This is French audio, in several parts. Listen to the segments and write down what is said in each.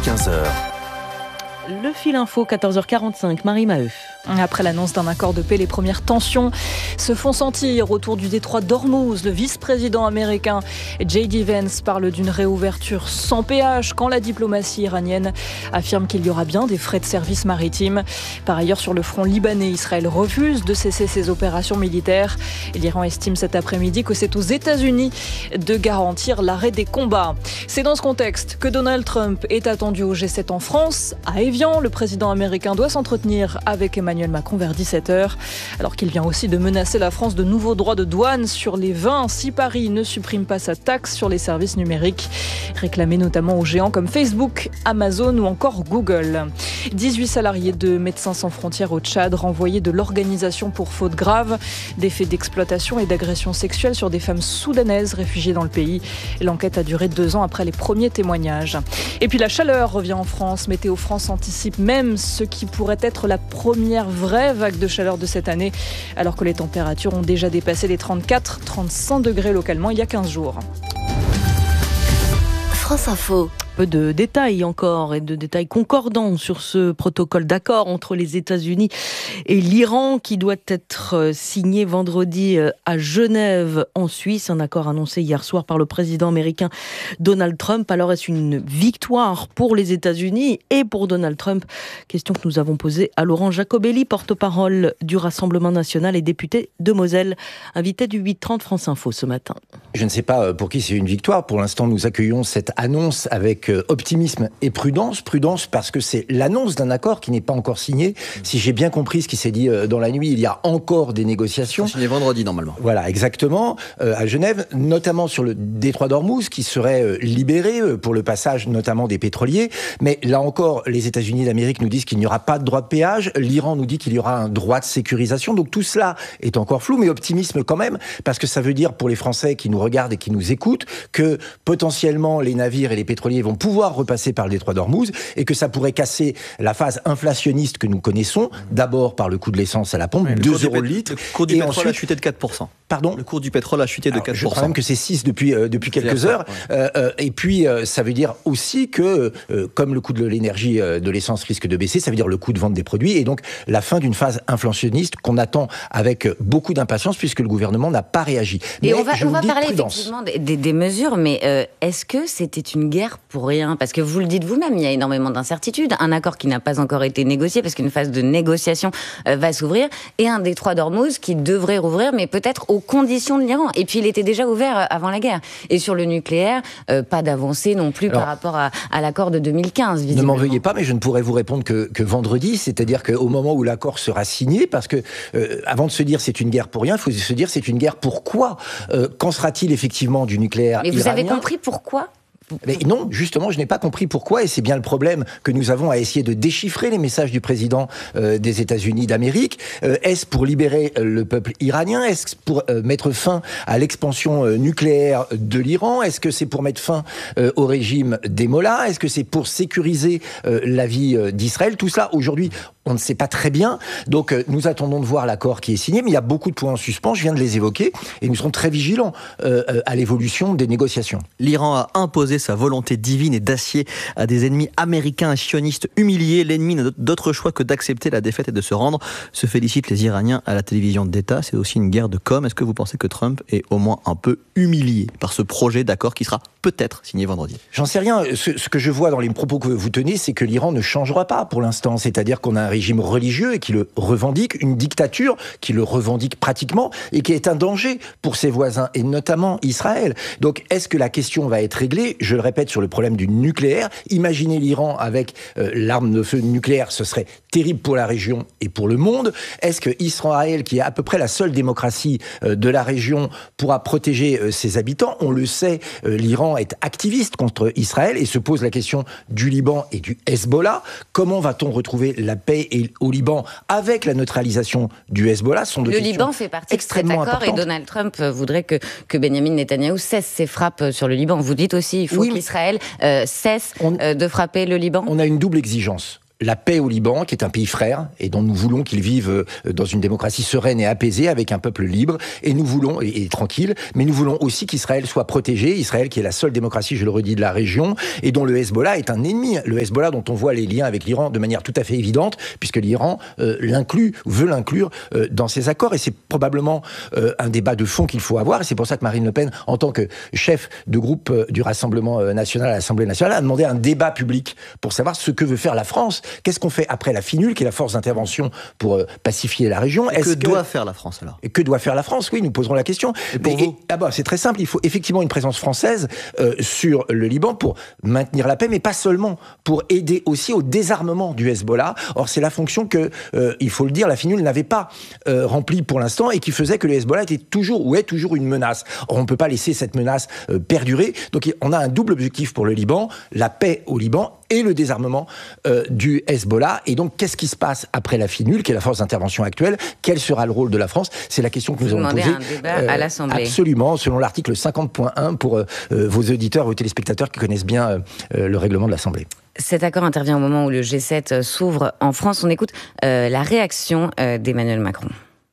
15h. Le fil info, 14h45, Marie Maheu. Après l'annonce d'un accord de paix, les premières tensions se font sentir autour du détroit d'Ormuz. Le vice-président américain J.D. Vance parle d'une réouverture sans péage quand la diplomatie iranienne affirme qu'il y aura bien des frais de service maritime. Par ailleurs, sur le front libanais, Israël refuse de cesser ses opérations militaires. L'Iran estime cet après-midi que c'est aux États-Unis de garantir l'arrêt des combats. C'est dans ce contexte que Donald Trump est attendu au G7 en France, à Évian. Le président américain doit s'entretenir avec Emmanuel Macron vers 17h, alors qu'il vient aussi de menacer la France de nouveaux droits de douane sur les vins si Paris ne supprime pas sa taxe sur les services numériques, réclamée notamment aux géants comme Facebook, Amazon ou encore Google. 18 salariés de Médecins sans frontières au Tchad renvoyés de l'organisation pour faute grave, des faits d'exploitation et d'agression sexuelle sur des femmes soudanaises réfugiées dans le pays. L'enquête a duré 2 ans après les premiers témoignages. Et puis la chaleur revient en France. Météo France anticipe même ce qui pourrait être la première vraie vague de chaleur de cette année, alors que les températures ont déjà dépassé les 34-35 degrés localement il y a 15 jours. France Info. Peu de détails encore et de détails concordants sur ce protocole d'accord entre les États-Unis et l'Iran qui doit être signé vendredi à Genève en Suisse. Un accord annoncé hier soir par le président américain Donald Trump. Alors est-ce une victoire pour les États-Unis et pour Donald Trump? Question que nous avons posée à Laurent Jacobelli, porte-parole du Rassemblement national et député de Moselle, invité du 8h30 France Info ce matin. Je ne sais pas pour qui c'est une victoire. Pour l'instant, nous accueillons cette annonce avec optimisme et prudence. Prudence parce que c'est l'annonce d'un accord qui n'est pas encore signé. Si j'ai bien compris ce qui s'est dit dans la nuit, il y a encore des négociations. Signé vendredi normalement. Voilà, exactement, à Genève, notamment sur le détroit d'Ormuz qui serait libéré pour le passage notamment des pétroliers. Mais là encore, les États-Unis d'Amérique nous disent qu'il n'y aura pas de droit de péage. L'Iran nous dit qu'il y aura un droit de sécurisation. Donc tout cela est encore flou, mais optimisme quand même, parce que ça veut dire pour les Français qui nous regardent et qui nous écoutent que potentiellement les navires et les pétroliers vont pouvoir repasser par le détroit d'Ormuz et que ça pourrait casser la phase inflationniste que nous connaissons, d'abord par le coût de l'essence à la pompe, 2 euros le litre. Le cours du pétrole a chuté de 4%. Pardon ? Le cours du pétrole a chuté de 4%. Je crois même que c'est 6 depuis quelques heures. Ouais. Et puis, ça veut dire aussi que, comme le coût de l'énergie, de l'essence risque de baisser, ça veut dire le coût de vente des produits et donc la fin d'une phase inflationniste qu'on attend avec beaucoup d'impatience puisque le gouvernement n'a pas réagi. Et on va parler effectivement des mesures, mais est-ce que c'était une guerre pour rien? Parce que vous le dites vous-même, il y a énormément d'incertitudes. Un accord qui n'a pas encore été négocié parce qu'une phase de négociation va s'ouvrir et un détroit d'Ormuz qui devrait rouvrir, mais peut-être aux conditions de l'Iran. Et puis il était déjà ouvert avant la guerre. Et sur le nucléaire, pas d'avancée non plus par rapport à l'accord de 2015. Ne m'en veuillez pas, mais je ne pourrais vous répondre que vendredi, c'est-à-dire qu'au moment où l'accord sera signé, parce que avant de se dire c'est une guerre pour rien, il faut se dire c'est une guerre pour quoi? Qu'en sera-t-il effectivement du nucléaire iranien? Mais vous avez compris pourquoi? Mais non, justement, je n'ai pas compris pourquoi, et c'est bien le problème que nous avons à essayer de déchiffrer les messages du président des États-Unis d'Amérique. Est-ce pour libérer le peuple iranien? Est-ce pour mettre fin à l'expansion nucléaire de l'Iran? Est-ce que c'est pour mettre fin au régime des Mollahs? Est-ce que c'est pour sécuriser la vie d'Israël? Tout cela, aujourd'hui, on ne sait pas très bien. Donc, nous attendons de voir l'accord qui est signé, mais il y a beaucoup de points en suspens, je viens de les évoquer, et nous serons très vigilants à l'évolution des négociations. L'Iran a imposé sa volonté divine et d'acier à des ennemis américains et sionistes humiliés. L'ennemi n'a d'autre choix que d'accepter la défaite et de se rendre. Se félicitent les Iraniens à la télévision d'État. C'est aussi une guerre de com'. Est-ce que vous pensez que Trump est au moins un peu humilié par ce projet d'accord qui sera peut-être signé vendredi? J'en sais rien. Ce que je vois dans les propos que vous tenez, c'est que l'Iran ne changera pas pour l'instant. C'est-à-dire qu'on a un régime religieux et qui le revendique, une dictature qui le revendique pratiquement et qui est un danger pour ses voisins et notamment Israël. Donc, est-ce que la question va être réglée? Je le répète, sur le problème du nucléaire. Imaginez l'Iran avec l'arme de feu nucléaire, ce serait terrible pour la région et pour le monde. Est-ce que Israël, qui est à peu près la seule démocratie de la région, pourra protéger ses habitants? On le sait, l'Iran est activiste contre Israël et se pose la question du Liban et du Hezbollah. Comment va-t-on retrouver la paix au Liban avec la neutralisation du Hezbollah? Ce sont le Liban fait partie de cet accord et Donald Trump voudrait que Benjamin Netanyahou cesse ses frappes sur le Liban. Vous dites aussi il faut qu'Israël cesse de frapper le Liban. On a une double exigence. la paix au Liban, qui est un pays frère, et dont nous voulons qu'il vive dans une démocratie sereine et apaisée, avec un peuple libre, et nous voulons, et tranquille, mais nous voulons aussi qu'Israël soit protégé, Israël qui est la seule démocratie, je le redis, de la région, et dont le Hezbollah est un ennemi. Le Hezbollah dont on voit les liens avec l'Iran de manière tout à fait évidente, puisque l'Iran veut l'inclure dans ses accords, et c'est probablement un débat de fond qu'il faut avoir, et c'est pour ça que Marine Le Pen, en tant que chef de groupe du Rassemblement national à l'Assemblée nationale, a demandé un débat public pour savoir ce que veut faire la France. Qu'est-ce qu'on fait après la FINUL, qui est la force d'intervention pour pacifier la région? Que doit faire la France alors? Et que doit faire la France? Oui, nous poserons la question. Et pour vous? C'est très simple, il faut effectivement une présence française sur le Liban pour maintenir la paix, mais pas seulement, pour aider aussi au désarmement du Hezbollah. Or, c'est la fonction que, il faut le dire, la FINUL n'avait pas remplie pour l'instant et qui faisait que le Hezbollah était toujours une menace. Or, on ne peut pas laisser cette menace perdurer. Donc, on a un double objectif pour le Liban, la paix au Liban et le désarmement du Hezbollah. Et donc, qu'est-ce qui se passe après la FINUL, qui est la force d'intervention actuelle? Quel sera le rôle de la France? C'est la question que nous avons posée. Un débat à l'Assemblée. Absolument, selon l'article 50.1 pour vos auditeurs, vos téléspectateurs qui connaissent bien le règlement de l'Assemblée. Cet accord intervient au moment où le G7 s'ouvre en France. On écoute la réaction d'Emmanuel Macron.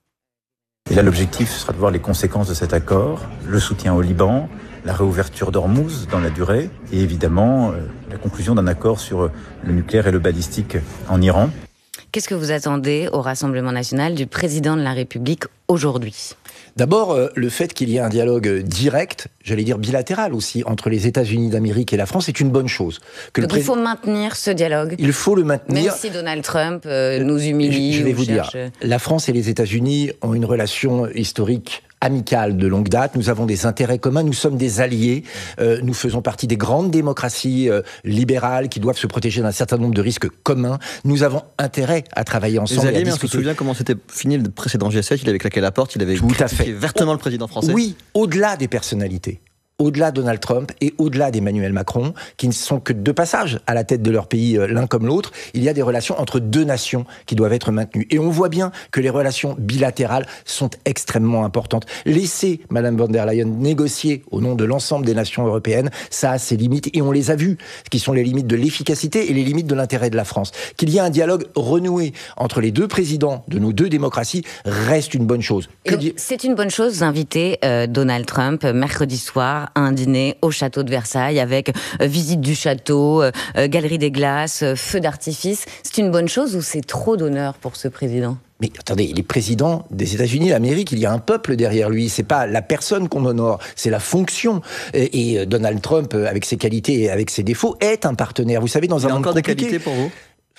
Et là, l'objectif sera de voir les conséquences de cet accord, le soutien au Liban, la réouverture d'Ormuz dans la durée et évidemment la conclusion d'un accord sur le nucléaire et le balistique en Iran. Qu'est-ce que vous attendez au Rassemblement national du président de la République aujourd'hui ? D'abord, le fait qu'il y ait un dialogue direct, j'allais dire bilatéral aussi, entre les États-Unis d'Amérique et la France, c'est une bonne chose. Donc il faut maintenir ce dialogue. Il faut le maintenir. Même si Donald Trump nous humilie. Je vais vous dire, la France et les États-Unis ont une relation historique amicale de longue date, nous avons des intérêts communs, nous sommes des alliés, nous faisons partie des grandes démocraties libérales qui doivent se protéger d'un certain nombre de risques communs, nous avons intérêt à travailler ensemble. Les alliés, mais on se souvient comment c'était fini le précédent G7, il avait claqué la porte, il avait critiqué vertement le président français. Oui, au-delà des personnalités. Au-delà de Donald Trump et au-delà d'Emmanuel Macron, qui ne sont que de passage à la tête de leur pays l'un comme l'autre, il y a des relations entre deux nations qui doivent être maintenues. Et on voit bien que les relations bilatérales sont extrêmement importantes. Laisser Madame von der Leyen négocier au nom de l'ensemble des nations européennes, ça a ses limites, et on les a vues, qui sont les limites de l'efficacité et les limites de l'intérêt de la France. Qu'il y ait un dialogue renoué entre les deux présidents de nos deux démocraties reste une bonne chose. C'est une bonne chose d'inviter Donald Trump mercredi soir à un dîner au château de Versailles avec visite du château, galerie des glaces, feux d'artifice. C'est une bonne chose ou c'est trop d'honneur pour ce président ? Mais attendez, il est président des États-Unis d'Amérique, il y a un peuple derrière lui, c'est pas la personne qu'on honore, c'est la fonction. Et Donald Trump, avec ses qualités et avec ses défauts, est un partenaire. Vous savez, dans un monde compliqué... Il a encore des qualités pour vous ?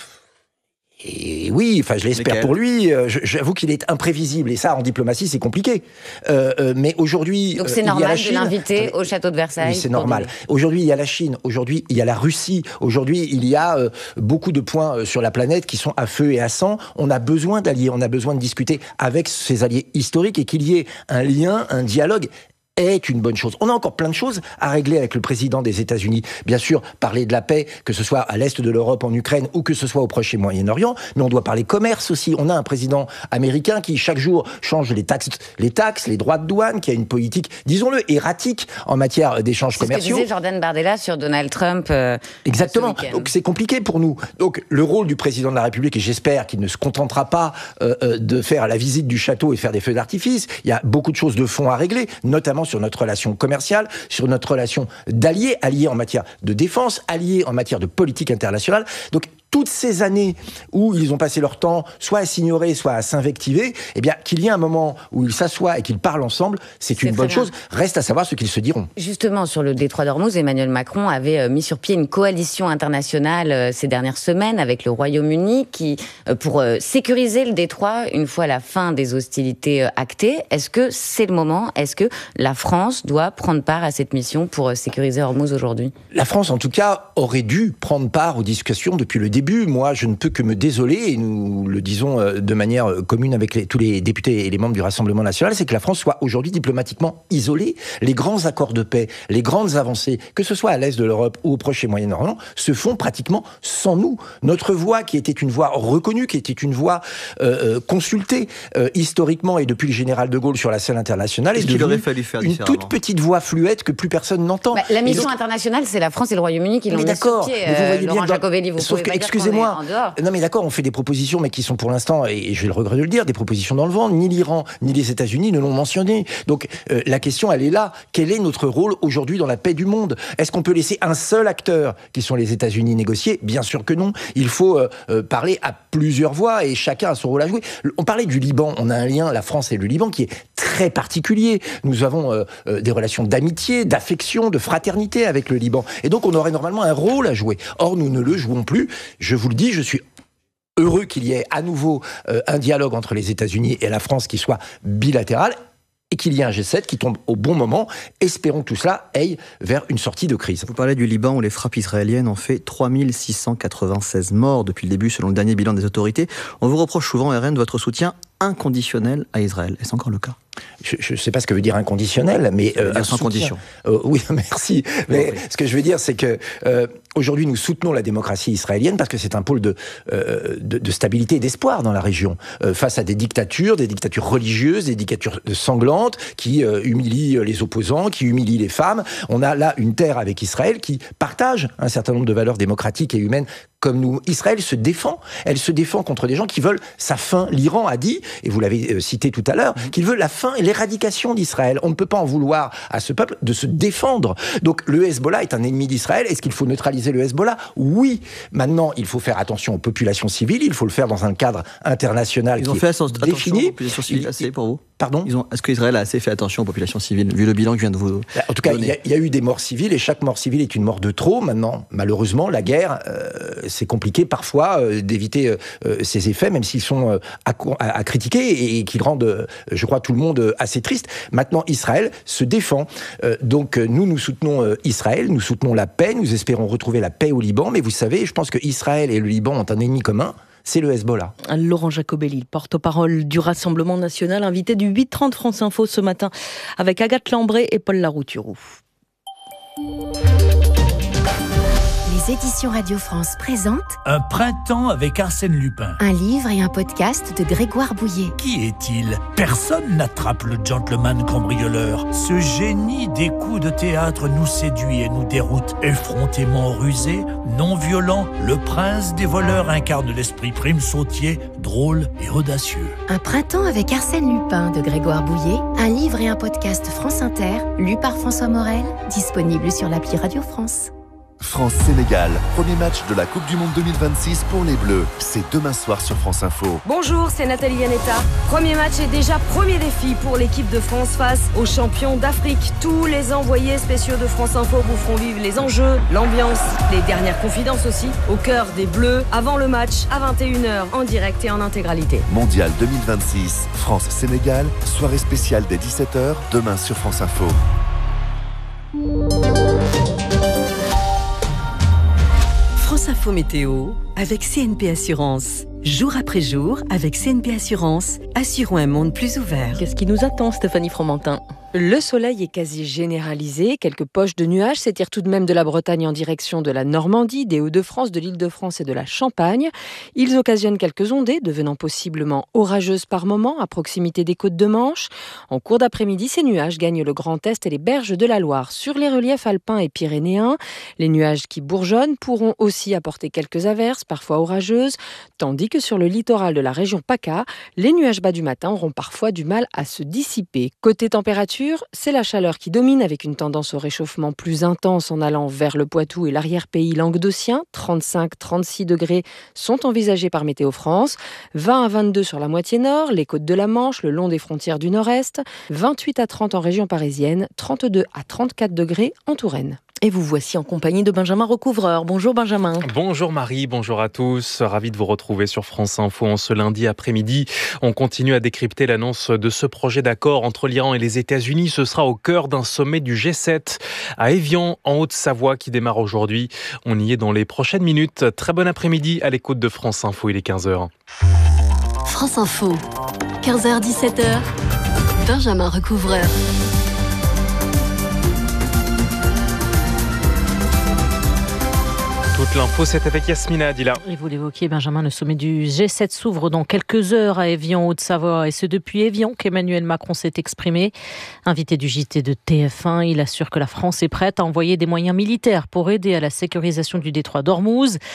Et oui, enfin, je l'espère pour lui. J'avoue qu'il est imprévisible, et ça, en diplomatie, c'est compliqué. Mais aujourd'hui, donc c'est normal de l'inviter au château de Versailles. Oui, c'est normal. Aujourd'hui, il y a la Chine. Aujourd'hui, il y a la Russie. Aujourd'hui, il y a beaucoup de points sur la planète qui sont à feu et à sang. On a besoin d'alliés. On a besoin de discuter avec ces alliés historiques et qu'il y ait un lien, un dialogue est une bonne chose. On a encore plein de choses à régler avec le président des États-Unis. Bien sûr, parler de la paix, que ce soit à l'est de l'Europe, en Ukraine, ou que ce soit au Proche et Moyen-Orient, mais on doit parler commerce aussi. On a un président américain qui, chaque jour, change les taxes, les droits de douane, qui a une politique, disons-le, erratique en matière d'échanges commerciaux. C'est ce que disait Jordan Bardella sur Donald Trump. Exactement. Donc c'est compliqué pour nous. Donc le rôle du président de la République, et j'espère qu'il ne se contentera pas de faire la visite du château et faire des feux d'artifice, il y a beaucoup de choses de fond à régler, notamment sur notre relation commerciale, sur notre relation d'alliés, alliés en matière de défense, alliés en matière de politique internationale. Donc, toutes ces années où ils ont passé leur temps soit à s'ignorer, soit à s'invectiver, eh bien, qu'il y ait un moment où ils s'assoient et qu'ils parlent ensemble, c'est une bonne chose. Reste à savoir ce qu'ils se diront. Justement, sur le détroit d'Ormuz, Emmanuel Macron avait mis sur pied une coalition internationale ces dernières semaines avec le Royaume-Uni pour sécuriser le détroit une fois la fin des hostilités actées. Est-ce que c'est le moment ? Est-ce que la France doit prendre part à cette mission pour sécuriser Ormuz aujourd'hui ? La France, en tout cas, aurait dû prendre part aux discussions depuis le début. Moi, je ne peux que me désoler, et nous le disons de manière commune avec tous les députés et les membres du Rassemblement national, c'est que la France soit aujourd'hui diplomatiquement isolée. Les grands accords de paix, les grandes avancées, que ce soit à l'est de l'Europe ou au Proche et Moyen-Orient, se font pratiquement sans nous. Notre voix, qui était une voix reconnue, qui était une voix consultée historiquement et depuis le général de Gaulle sur la scène internationale, est devenue une toute petite voix fluette que plus personne n'entend. La mission internationale, c'est la France et le Royaume-Uni qui l'ont mis sur pied. Mais vous voyez Laurent bien Jacobelli, vous pouvez pas dire excusez-moi. Non mais d'accord, on fait des propositions, mais qui sont pour l'instant, et j'ai le regret de le dire, des propositions dans le vent. Ni l'Iran, ni les États-Unis ne l'ont mentionné. Donc la question, elle est là. Quel est notre rôle aujourd'hui dans la paix du monde ? Est-ce qu'on peut laisser un seul acteur, qui sont les États-Unis, négocier ? Bien sûr que non. Il faut parler à plusieurs voix et chacun a son rôle à jouer. On parlait du Liban. On a un lien, la France et le Liban, qui est très particulier. Nous avons des relations d'amitié, d'affection, de fraternité avec le Liban. Et donc on aurait normalement un rôle à jouer. Or, nous ne le jouons plus. Je vous le dis, je suis heureux qu'il y ait à nouveau un dialogue entre les États-Unis et la France qui soit bilatéral et qu'il y ait un G7 qui tombe au bon moment. Espérons que tout cela aille vers une sortie de crise. Vous parlez du Liban où les frappes israéliennes ont fait 3696 morts depuis le début selon le dernier bilan des autorités. On vous reproche souvent, RN, votre soutien inconditionnel à Israël. Est-ce encore le cas ? Je ne sais pas ce que veut dire inconditionnel, mais sans condition. Oui, merci. Mais ce que je veux dire, c'est que aujourd'hui, nous soutenons la démocratie israélienne parce que c'est un pôle de stabilité et d'espoir dans la région, face à des dictatures religieuses, des dictatures sanglantes qui humilient les opposants, qui humilient les femmes. On a là une terre avec Israël qui partage un certain nombre de valeurs démocratiques et humaines comme nous. Israël se défend. Elle se défend contre des gens qui veulent sa fin. L'Iran a dit, et vous l'avez cité tout à l'heure, qu'il veut la fin et l'éradication d'Israël. On ne peut pas en vouloir à ce peuple de se défendre. Donc le Hezbollah est un ennemi d'Israël. Est-ce qu'il faut neutraliser le Hezbollah ? Oui. Maintenant, il faut faire attention aux populations civiles. Il faut le faire dans un cadre international qui est défini. Aux populations civiles assez pour vous ? Pardon ? Est-ce qu'Israël a assez fait attention aux populations civiles, vu le bilan que je viens de vous donner ? En tout cas, il y a eu des morts civiles et chaque mort civile est une mort de trop. Maintenant, malheureusement, la guerre, c'est compliqué parfois d'éviter ses effets, même s'ils sont à critiquer et qu'ils rendent, je crois, tout le monde assez triste. Maintenant, Israël se défend. Donc, nous soutenons Israël, nous soutenons la paix, nous espérons retrouver la paix au Liban. Mais vous savez, je pense que Israël et le Liban ont un ennemi commun. C'est le Hezbollah. Laurent Jacobelli, porte-parole du Rassemblement national, invité du 8h30 France Info ce matin avec Agathe Lambré et Paul Larouturou. Les éditions Radio France présentent Un printemps avec Arsène Lupin. Un livre et un podcast de Grégoire Bouillet. Qui est-il ? Personne n'attrape le gentleman cambrioleur. Ce génie des coups de théâtre nous séduit et nous déroute. Effrontément rusé, non violent, le prince des voleurs incarne l'esprit prime sautier, drôle et audacieux. Un printemps avec Arsène Lupin de Grégoire Bouillet. Un livre et un podcast France Inter, lu par François Morel, disponible sur l'appli Radio France. France-Sénégal, premier match de la Coupe du Monde 2026 pour les Bleus. C'est demain soir sur France Info. Bonjour, c'est Nathalie Yanetta. Premier match et déjà premier défi pour l'équipe de France face aux champions d'Afrique. Tous les envoyés spéciaux de France Info vous feront vivre les enjeux, l'ambiance, les dernières confidences aussi, au cœur des Bleus, avant le match, à 21h, en direct et en intégralité. Mondial 2026, France-Sénégal, soirée spéciale dès 17h, demain sur France Info. France Info Météo avec CNP Assurance. Jour après jour, avec CNP Assurance, assurons un monde plus ouvert. Qu'est-ce qui nous attend, Stéphanie Fromentin ? Le soleil est quasi généralisé. Quelques poches de nuages s'étirent tout de même de la Bretagne en direction de la Normandie, des Hauts-de-France, de l'Île-de-France et de la Champagne. Ils occasionnent quelques ondées, devenant possiblement orageuses par moments à proximité des côtes de Manche. En cours d'après-midi, ces nuages gagnent le Grand Est et les berges de la Loire. Sur les reliefs alpins et pyrénéens, les nuages qui bourgeonnent pourront aussi apporter quelques averses, parfois orageuses, tandis que sur le littoral de la région PACA, les nuages bas du matin auront parfois du mal à se dissiper. Côté température, c'est la chaleur qui domine avec une tendance au réchauffement plus intense en allant vers le Poitou et l'arrière-pays languedocien. 35-36 degrés sont envisagés par Météo France. 20 à 22 sur la moitié nord, les côtes de la Manche, le long des frontières du nord-est. 28 à 30 en région parisienne. 32 à 34 degrés en Touraine. Et vous voici en compagnie de Benjamin Recouvreur. Bonjour Benjamin. Bonjour Marie, bonjour à tous. Ravi de vous retrouver sur France Info en ce lundi après-midi. On continue à décrypter l'annonce de ce projet d'accord entre l'Iran et les États-Unis. Ce sera au cœur d'un sommet du G7 à Évian, en Haute-Savoie, qui démarre aujourd'hui. On y est dans les prochaines minutes. Très bon après-midi à l'écoute de France Info, il est 15h. France Info, 15h-17h, Benjamin Recouvreur. Toute l'info, c'est avec Yasmina Adila. Et vous l'évoquiez, Benjamin, le sommet du G7 s'ouvre dans quelques heures à Évian, Haute-Savoie. Et c'est depuis Évian qu'Emmanuel Macron s'est exprimé. Invité du JT de TF1, il assure que la France est prête à envoyer des moyens militaires pour aider à la sécurisation du détroit d'Ormuz.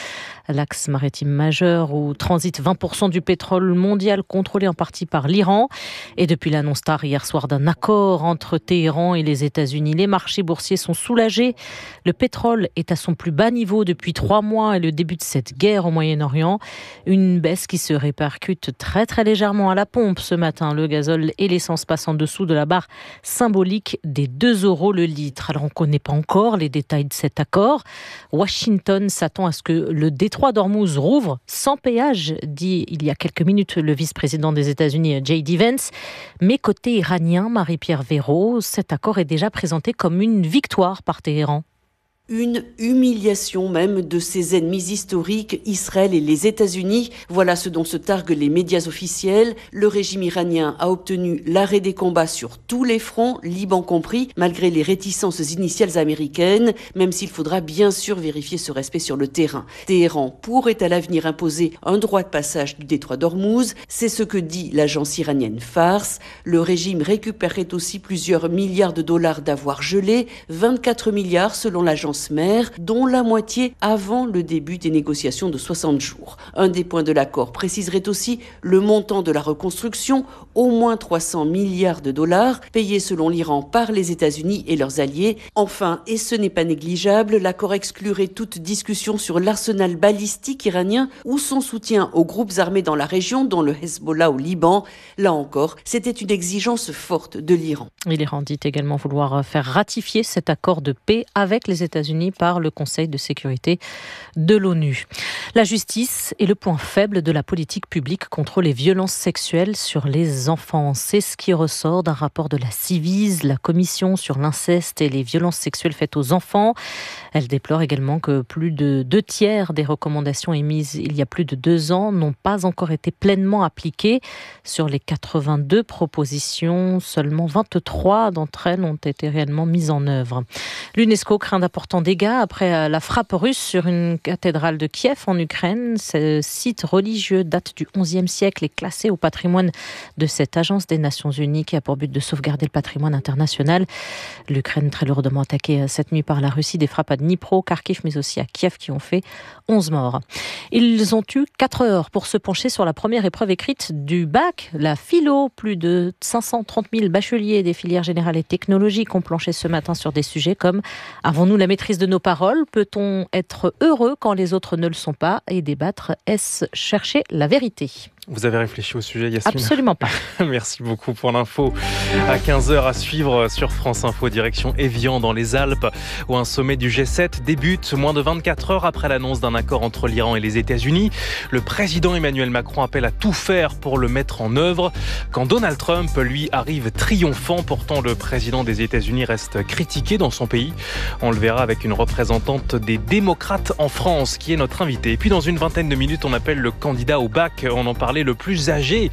l'axe maritime majeur où transite 20% du pétrole mondial contrôlé en partie par l'Iran. Et depuis l'annonce tard hier soir d'un accord entre Téhéran et les États-Unis, les marchés boursiers sont soulagés. Le pétrole est à son plus bas niveau depuis 3 mois et le début de cette guerre au Moyen-Orient. Une baisse qui se répercute très très légèrement à la pompe ce matin. Le gazole et l'essence passent en dessous de la barre symbolique des 2 € le litre. Alors on ne connaît pas encore les détails de cet accord. Washington s'attend à ce que le détroit d'Ormuz rouvre sans péage, dit il y a quelques minutes le vice-président des États-Unis J.D. Vance. Mais côté iranien, Marie-Pierre Véraud, cet accord est déjà présenté comme une victoire par Téhéran. Une humiliation même de ses ennemis historiques, Israël et les États-Unis. Voilà ce dont se targuent les médias officiels. Le régime iranien a obtenu l'arrêt des combats sur tous les fronts, Liban compris, malgré les réticences initiales américaines, même s'il faudra bien sûr vérifier ce respect sur le terrain. Téhéran pourrait à l'avenir imposer un droit de passage du détroit d'Ormuz. C'est ce que dit l'agence iranienne Fars. Le régime récupérerait aussi plusieurs milliards de dollars d'avoirs gelés, 24 milliards selon l'agence mère, dont la moitié avant le début des négociations de 60 jours. Un des points de l'accord préciserait aussi le montant de la reconstruction, au moins 300 milliards de dollars, payés selon l'Iran par les États-Unis et leurs alliés. Enfin, et ce n'est pas négligeable, l'accord exclurait toute discussion sur l'arsenal balistique iranien ou son soutien aux groupes armés dans la région, dont le Hezbollah au Liban. Là encore, c'était une exigence forte de l'Iran. L'Iran dit également vouloir faire ratifier cet accord de paix avec les États-Unis par le Conseil de sécurité de l'ONU. La justice est le point faible de la politique publique contre les violences sexuelles sur les enfants. C'est ce qui ressort d'un rapport de la Civise, la commission sur l'inceste et les violences sexuelles faites aux enfants. Elle déplore également que plus de 2/3 des recommandations émises il y a plus de 2 ans n'ont pas encore été pleinement appliquées. Sur les 82 propositions, seulement 23 d'entre elles ont été réellement mises en œuvre. L'UNESCO craint d'importants dégâts après la frappe russe sur une cathédrale de Kiev en Ukraine. Ce site religieux date du XIe siècle et classé au patrimoine de cette agence des Nations Unies qui a pour but de sauvegarder le patrimoine international. L'Ukraine très lourdement attaquée cette nuit par la Russie, des frappes à Dnipro, Kharkiv mais aussi à Kiev qui ont fait 11 morts. Ils ont eu 4 heures pour se pencher sur la première épreuve écrite du bac, la philo. Plus de 530 000 bacheliers des filières générales et technologiques ont planché ce matin sur des sujets comme « Avons-nous la maîtrise de nos paroles ? Peut-on être heureux quand les autres ne le sont pas ? Et débattre, est-ce chercher la vérité ?» Vous avez réfléchi au sujet, Yasmine ? Absolument pas. Merci beaucoup pour l'info. À 15h à suivre sur France Info, direction Évian dans les Alpes, où un sommet du G7 débute moins de 24 heures après l'annonce d'un accord entre l'Iran et les États-Unis. Le président Emmanuel Macron appelle à tout faire pour le mettre en œuvre. Quand Donald Trump, lui, arrive triomphant, pourtant le président des États-Unis reste critiqué dans son pays. On le verra avec une représentante des démocrates en France, qui est notre invitée. Et puis dans une vingtaine de minutes, on appelle le candidat au bac. On en parlait, le plus âgé,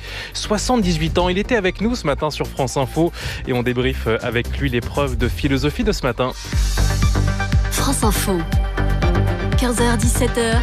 78 ans. Il était avec nous ce matin sur France Info et on débriefe avec lui l'épreuve de philosophie de ce matin. France Info, 15h-17h,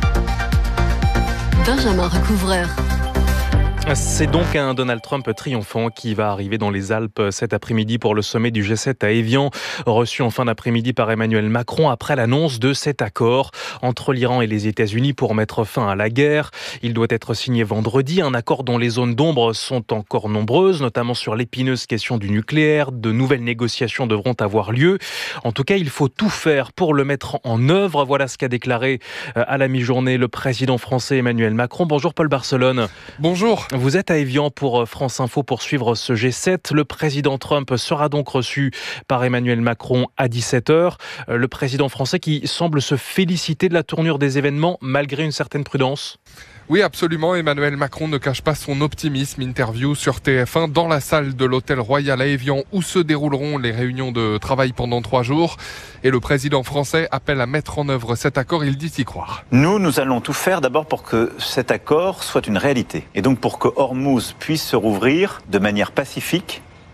Benjamin Recouvreur. C'est donc un Donald Trump triomphant qui va arriver dans les Alpes cet après-midi pour le sommet du G7 à Évian, reçu en fin d'après-midi par Emmanuel Macron après l'annonce de cet accord entre l'Iran et les États-Unis pour mettre fin à la guerre. Il doit être signé vendredi, un accord dont les zones d'ombre sont encore nombreuses, notamment sur l'épineuse question du nucléaire. De nouvelles négociations devront avoir lieu. En tout cas, il faut tout faire pour le mettre en œuvre. Voilà ce qu'a déclaré à la mi-journée le président français Emmanuel Macron. Bonjour Paul Barcelone. Bonjour. Vous êtes à Évian pour France Info pour suivre ce G7. Le président Trump sera donc reçu par Emmanuel Macron à 17h. Le président français qui semble se féliciter de la tournure des événements malgré une certaine prudence. Oui, absolument. Emmanuel Macron ne cache pas son optimisme. Interview sur TF1 dans la salle de l'Hôtel Royal à Évian où se dérouleront les réunions de travail pendant 3 jours. Et le président français appelle à mettre en œuvre cet accord. Il dit y croire. Nous allons tout faire d'abord pour que cet accord soit une réalité. Et donc pour que Ormuz puisse se rouvrir de manière pacifique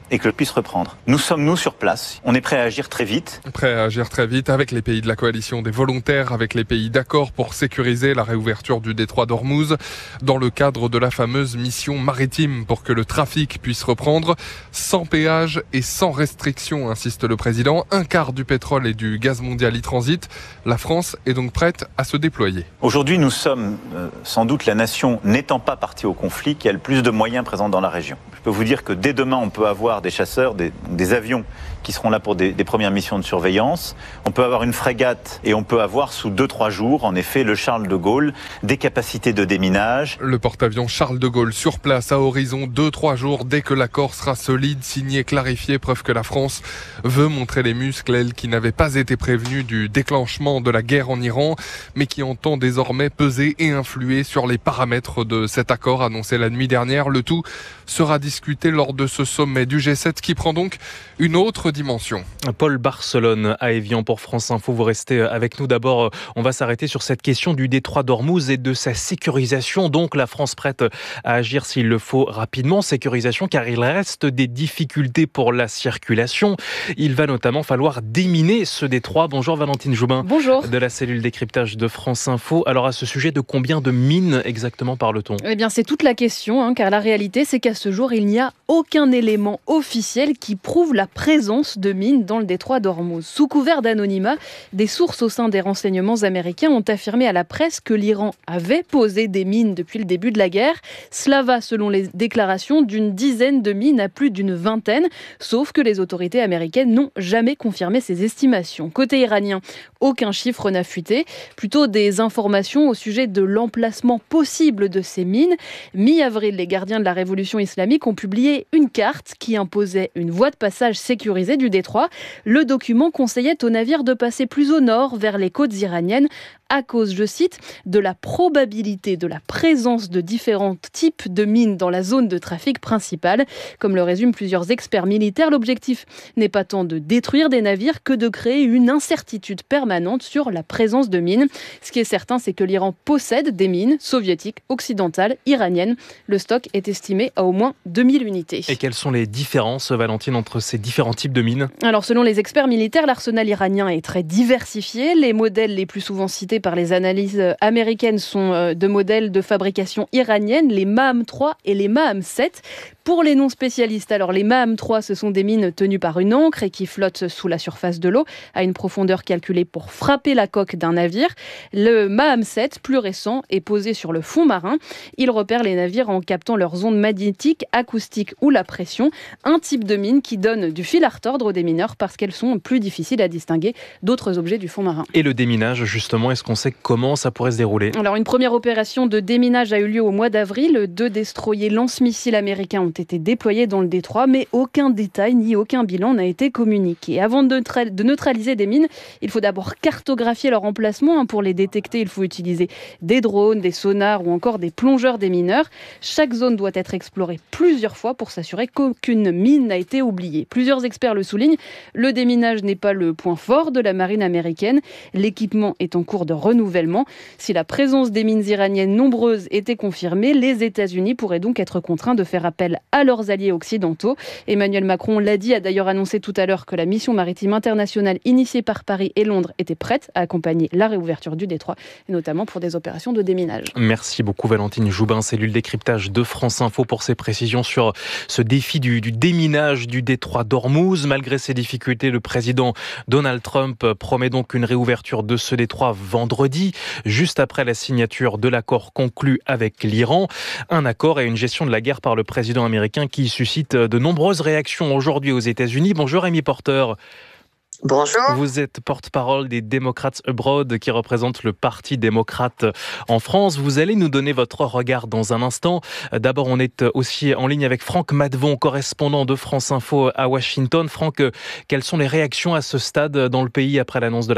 et que je puisse reprendre. Nous sommes, nous, sur place. On est prêt à agir très vite. Prêt à agir très vite avec les pays de la coalition des volontaires, avec les pays d'accord pour sécuriser la réouverture du détroit d'Ormuz, dans le cadre de la fameuse mission maritime pour que le trafic puisse reprendre, sans péage et sans restriction, insiste le président. Un quart du pétrole et du gaz mondial y transite. La France est donc prête à se déployer. Aujourd'hui, nous sommes sans doute la nation n'étant pas partie au conflit qui a le plus de moyens présents dans la région. Je peux vous dire que dès demain, on peut avoir des chasseurs, des avions qui seront là pour des premières missions de surveillance. On peut avoir une frégate et on peut avoir sous 2-3 jours, en effet, le Charles de Gaulle, des capacités de déminage. Le porte-avions Charles de Gaulle sur place à horizon 2-3 jours dès que l'accord sera solide, signé, clarifié, preuve que la France veut montrer les muscles, elle qui n'avait pas été prévenue du déclenchement de la guerre en Iran, mais qui entend désormais peser et influer sur les paramètres de cet accord annoncé la nuit dernière. Le tout sera discuté lors de ce sommet du G7 qui prend donc une autre dimension. Paul Barcelone à Évian pour France Info. Vous restez avec nous. D'abord, on va s'arrêter sur cette question du détroit d'Ormuz et de sa sécurisation. Donc, la France prête à agir s'il le faut rapidement. Sécurisation car il reste des difficultés pour la circulation. Il va notamment falloir déminer ce détroit. Bonjour Valentine Joubin. Bonjour. De la cellule décryptage de France Info. Alors, à ce sujet, de combien de mines exactement parle-t-on ? Eh bien, c'est toute la question, car la réalité, c'est qu'à ce jour, il n'y a aucun élément officiel qui prouve la présence de mines dans le détroit d'Ormuz. Sous couvert d'anonymat, des sources au sein des renseignements américains ont affirmé à la presse que l'Iran avait posé des mines depuis le début de la guerre. Cela va, selon les déclarations, d'une dizaine de mines à plus d'une vingtaine, sauf que les autorités américaines n'ont jamais confirmé ces estimations. Côté iranien, aucun chiffre n'a fuité, plutôt des informations au sujet de l'emplacement possible de ces mines. Mi-avril, les gardiens de la révolution islamique ont publié une carte qui imposait une voie de passage sécurisée du détroit. Le document conseillait aux navires de passer plus au nord, vers les côtes iraniennes, à cause, je cite, de la probabilité de la présence de différents types de mines dans la zone de trafic principale. Comme le résument plusieurs experts militaires, l'objectif n'est pas tant de détruire des navires que de créer une incertitude permanente sur la présence de mines. Ce qui est certain, c'est que l'Iran possède des mines soviétiques, occidentales, iraniennes. Le stock est estimé à au moins 2000 unités. Et quelles sont les différences, Valentine, entre ces différents types de mines ? Alors, selon les experts militaires, l'arsenal iranien est très diversifié. Les modèles les plus souvent cités par les analyses américaines sont de modèles de fabrication iranienne, les MAM-3 et les MAM-7. Pour les non-spécialistes, alors les MAM-3, ce sont des mines tenues par une ancre et qui flottent sous la surface de l'eau à une profondeur calculée pour frapper la coque d'un navire. Le MAM-7, plus récent, est posé sur le fond marin. Il repère les navires en captant leurs ondes magnétiques, acoustiques ou la pression. Un type de mine qui donne du fil à retordre des mineurs parce qu'elles sont plus difficiles à distinguer d'autres objets du fond marin. Et le déminage, justement, est-ce qu'on sait comment ça pourrait se dérouler ? Alors, une première opération de déminage a eu lieu au mois d'avril. 2 destroyers lance-missiles américains ont été déployés dans le détroit, mais aucun détail ni aucun bilan n'a été communiqué. Avant de neutraliser des mines, il faut d'abord cartographier leur emplacement. Pour les détecter, il faut utiliser des drones, des sonars ou encore des plongeurs démineurs. Chaque zone doit être explorée plusieurs fois pour s'assurer qu'aucune mine n'a été oubliée. Plusieurs experts le soulignent, le déminage n'est pas le point fort de la marine américaine. L'équipement est en cours de renouvellement. Si la présence des mines iraniennes nombreuses était confirmée, les États-Unis pourraient donc être contraints de faire appel à leurs alliés occidentaux. Emmanuel Macron l'a dit, a d'ailleurs annoncé tout à l'heure que la mission maritime internationale initiée par Paris et Londres était prête à accompagner la réouverture du détroit, et notamment pour des opérations de déminage. Merci beaucoup Valentine Joubin, cellule décryptage de France Info, pour ces précisions sur ce défi du déminage du détroit d'Ormuz. Malgré ces difficultés, le président Donald Trump promet donc une réouverture de ce détroit vendredi, juste après la signature de l'accord conclu avec l'Iran. Un accord et une gestion de la guerre par le président américain qui suscite de nombreuses réactions aujourd'hui aux États-Unis. Bonjour Amy Porter. Bonjour. Vous êtes porte-parole des Democrats Abroad qui représente le Parti démocrate en France. Vous allez nous donner votre regard dans un instant. D'abord, on est aussi en ligne avec Franck Madevon, correspondant de France Info à Washington. Franck, quelles sont les réactions à ce stade dans le pays après l'annonce de l'accord ?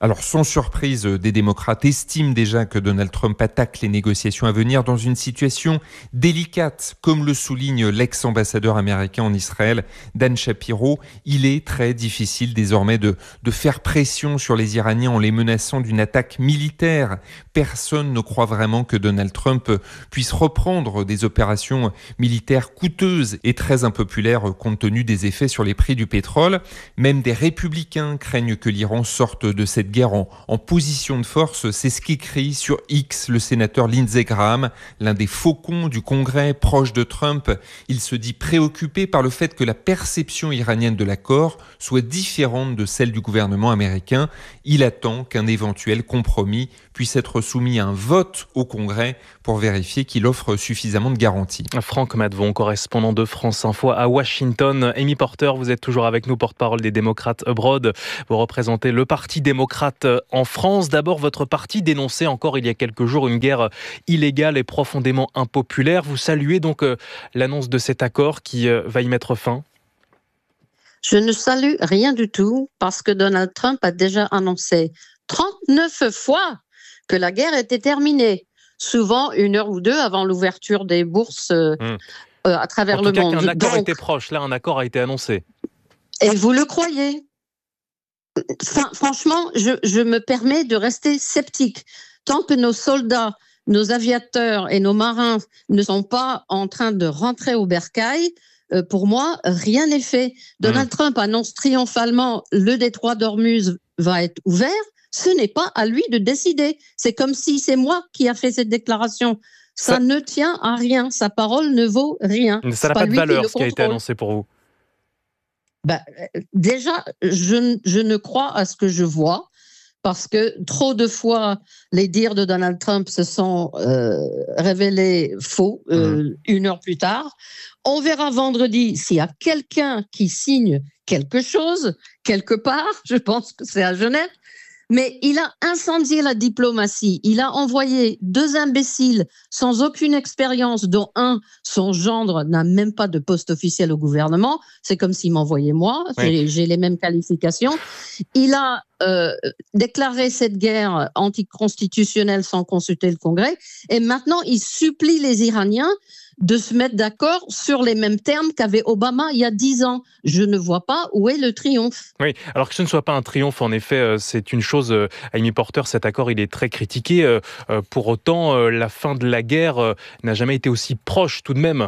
Alors, sans surprise, des démocrates estiment déjà que Donald Trump attaque les négociations à venir dans une situation délicate, comme le souligne l'ex-ambassadeur américain en Israël, Dan Shapiro. Il est très difficile désormais de faire pression sur les Iraniens en les menaçant d'une attaque militaire. Personne ne croit vraiment que Donald Trump puisse reprendre des opérations militaires coûteuses et très impopulaires compte tenu des effets sur les prix du pétrole. Même des républicains craignent que l'Iran sorte de cette guerre en position de force. C'est ce qu'écrit sur X le sénateur Lindsey Graham, l'un des faucons du Congrès proche de Trump. Il se dit préoccupé par le fait que la perception iranienne de l'accord soit différente de celle du gouvernement américain. Il attend qu'un éventuel compromis puisse être soumis à un vote au Congrès pour vérifier qu'il offre suffisamment de garanties. Franck Madvon, correspondant de France Info à Washington. Amy Porter, vous êtes toujours avec nous, porte-parole des démocrates abroad. Vous représentez le Parti démocrate en France. D'abord, votre parti dénonçait encore il y a quelques jours une guerre illégale et profondément impopulaire. Vous saluez donc l'annonce de cet accord qui va y mettre fin ? Je ne salue rien du tout parce que Donald Trump a déjà annoncé 39 fois que la guerre était terminée, souvent 1 heure ou 2 avant l'ouverture des bourses à travers le monde. En tout cas, qu'un accord était proche. Là, un accord a été annoncé. Et vous le croyez ? Franchement, je me permets de rester sceptique. Tant que nos soldats, nos aviateurs et nos marins ne sont pas en train de rentrer au bercail, pour moi, rien n'est fait. Donald Trump annonce triomphalement le détroit d'Ormuz va être ouvert. Ce n'est pas à lui de décider. C'est comme si c'est moi qui a fait cette déclaration. Ça ne tient à rien. Sa parole ne vaut rien. Ça n'a pas de valeur, ce qui a été annoncé pour vous. Déjà, je ne crois à ce que je vois, parce que trop de fois, les dires de Donald Trump se sont révélés faux 1 heure plus tard. On verra vendredi s'il y a quelqu'un qui signe quelque chose, quelque part. Je pense que c'est à Genève. Mais il a incendié la diplomatie. Il a envoyé 2 imbéciles sans aucune expérience, dont un, son gendre, n'a même pas de poste officiel au gouvernement. C'est comme s'il m'envoyait moi. Oui. J'ai les mêmes qualifications. Il a déclaré cette guerre anticonstitutionnelle sans consulter le Congrès. Et maintenant, il supplie les Iraniens de se mettre d'accord sur les mêmes termes qu'avait Obama il y a 10 ans. Je ne vois pas où est le triomphe. Oui, alors que ce ne soit pas un triomphe, en effet, c'est une chose. Amy Porter, cet accord, il est très critiqué. Pour autant, la fin de la guerre n'a jamais été aussi proche tout de même.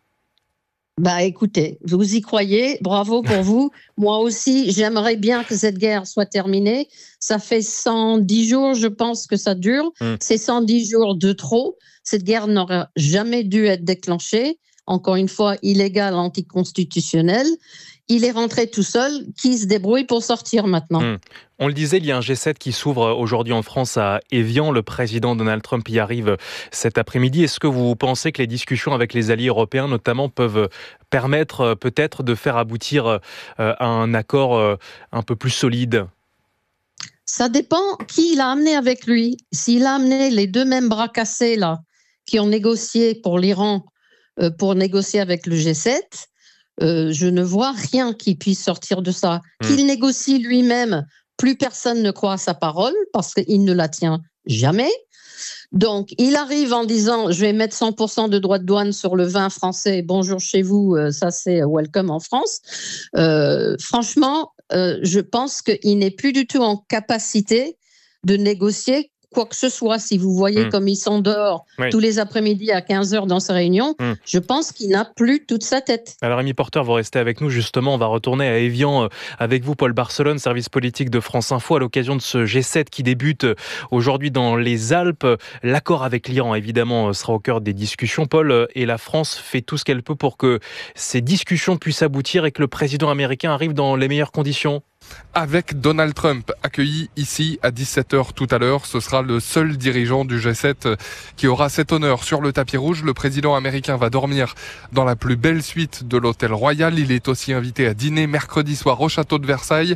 Écoutez, vous y croyez, bravo pour vous. Moi aussi, j'aimerais bien que cette guerre soit terminée. Ça fait 110 jours, je pense que ça dure. C'est 110 jours de trop. Cette guerre n'aurait jamais dû être déclenchée. Encore une fois, illégale, anticonstitutionnelle. Il est rentré tout seul. Qui se débrouille pour sortir maintenant ? On le disait, il y a un G7 qui s'ouvre aujourd'hui en France à Évian. Le président Donald Trump y arrive cet après-midi. Est-ce que vous pensez que les discussions avec les alliés européens, notamment, peuvent permettre peut-être de faire aboutir à un accord un peu plus solide ? Ça dépend qui il a amené avec lui. S'il a amené les 2 mêmes bras cassés là, qui ont négocié pour l'Iran, pour négocier avec le G7, je ne vois rien qui puisse sortir de ça. Qu'il négocie lui-même, plus personne ne croit à sa parole parce qu'il ne la tient jamais. Donc, il arrive en disant « je vais mettre 100% de droits de douane sur le vin français, bonjour chez vous, ça c'est welcome en France ». Franchement, je pense qu'il n'est plus du tout en capacité de négocier quoi que ce soit. Si vous voyez comme ils sont dehors tous les après-midi à 15h dans ces réunions, je pense qu'il n'a plus toute sa tête. Alors Amy Porter, vous restez avec nous justement, on va retourner à Évian avec vous, Paul Barcelone, service politique de France Info, à l'occasion de ce G7 qui débute aujourd'hui dans les Alpes. L'accord avec l'Iran évidemment sera au cœur des discussions, Paul, et la France fait tout ce qu'elle peut pour que ces discussions puissent aboutir et que le président américain arrive dans les meilleures conditions. Avec Donald Trump accueilli ici à 17h tout à l'heure. Ce sera le seul dirigeant du G7 qui aura cet honneur sur le tapis rouge. Le président américain va dormir dans la plus belle suite de l'hôtel Royal. Il est aussi invité à dîner mercredi soir au château de Versailles.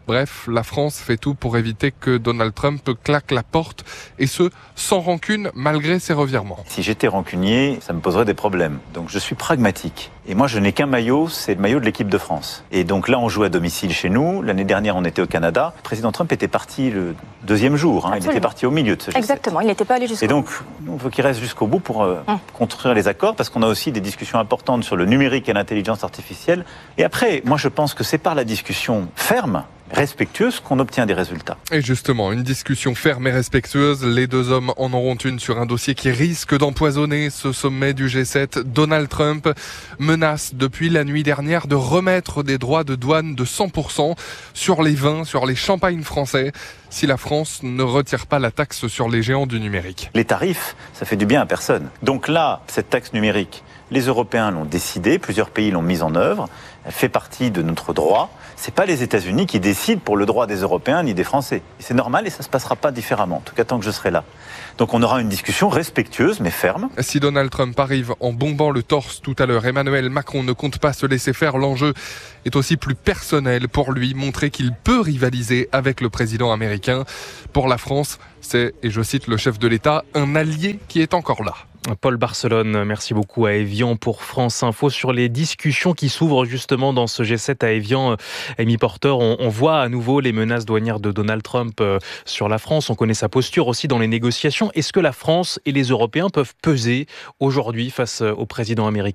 Bref, la France fait tout pour éviter que Donald Trump claque la porte, et ce, sans rancune, malgré ses revirements. Si j'étais rancunier, ça me poserait des problèmes. Donc je suis pragmatique. Et moi, je n'ai qu'un maillot, c'est le maillot de l'équipe de France. Et donc là, on joue à domicile chez nous. L'année dernière, on était au Canada. Le président Trump était parti le deuxième jour. Il était parti au milieu de ce G7. Exactement, il n'était pas allé jusqu'au bout. Et donc, on veut qu'il reste jusqu'au bout pour construire les accords, parce qu'on a aussi des discussions importantes sur le numérique et l'intelligence artificielle. Et après, moi, je pense que c'est par la discussion ferme, respectueuse, qu'on obtient des résultats. Et justement, une discussion ferme et respectueuse, les deux hommes en auront une sur un dossier qui risque d'empoisonner ce sommet du G7. Donald Trump menace depuis la nuit dernière de remettre des droits de douane de 100% sur les vins, sur les champagnes français, si la France ne retire pas la taxe sur les géants du numérique. Les tarifs, ça fait du bien à personne. Donc là, cette taxe numérique, les Européens l'ont décidé, plusieurs pays l'ont mise en œuvre, elle fait partie de notre droit. C'est pas les États-Unis qui décident pour le droit des Européens ni des Français. Et c'est normal et ça se passera pas différemment, en tout cas tant que je serai là. Donc on aura une discussion respectueuse mais ferme. Si Donald Trump arrive en bombant le torse tout à l'heure, Emmanuel Macron ne compte pas se laisser faire. L'enjeu est aussi plus personnel pour lui, montrer qu'il peut rivaliser avec le président américain. Pour la France, c'est, et je cite le chef de l'État, un allié qui est encore là. Paul Barcelone, merci beaucoup à Évian pour France Info sur les discussions qui s'ouvrent justement dans ce G7 à Évian. Amy Porter, on voit à nouveau les menaces douanières de Donald Trump sur la France. On connaît sa posture aussi dans les négociations. Est-ce que la France et les Européens peuvent peser aujourd'hui face au président américain ?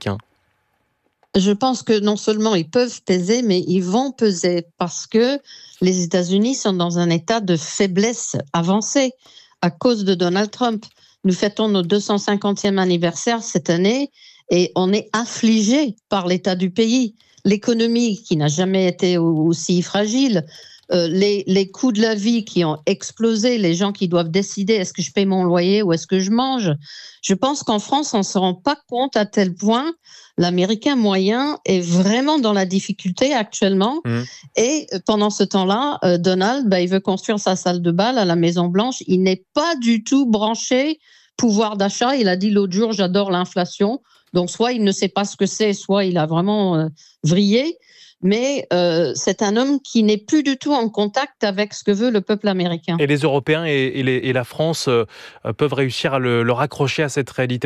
Je pense que non seulement ils peuvent peser, mais ils vont peser parce que les États-Unis sont dans un état de faiblesse avancée à cause de Donald Trump. Nous fêtons notre 250e anniversaire cette année et on est affligé par l'état du pays. L'économie qui n'a jamais été aussi fragile, les coûts de la vie qui ont explosé, les gens qui doivent décider est-ce que je paye mon loyer ou est-ce que je mange. Je pense qu'en France, on ne se rend pas compte à tel point l'Américain moyen est vraiment dans la difficulté actuellement. Et pendant ce temps-là, Donald, il veut construire sa salle de bal à la Maison-Blanche. Il n'est pas du tout branché pouvoir d'achat. Il a dit l'autre jour, j'adore l'inflation. Donc, soit il ne sait pas ce que c'est, soit il a vraiment vrillé. Mais c'est un homme qui n'est plus du tout en contact avec ce que veut le peuple américain. Et les Européens et la France peuvent réussir à le raccrocher à cette réalité-là ?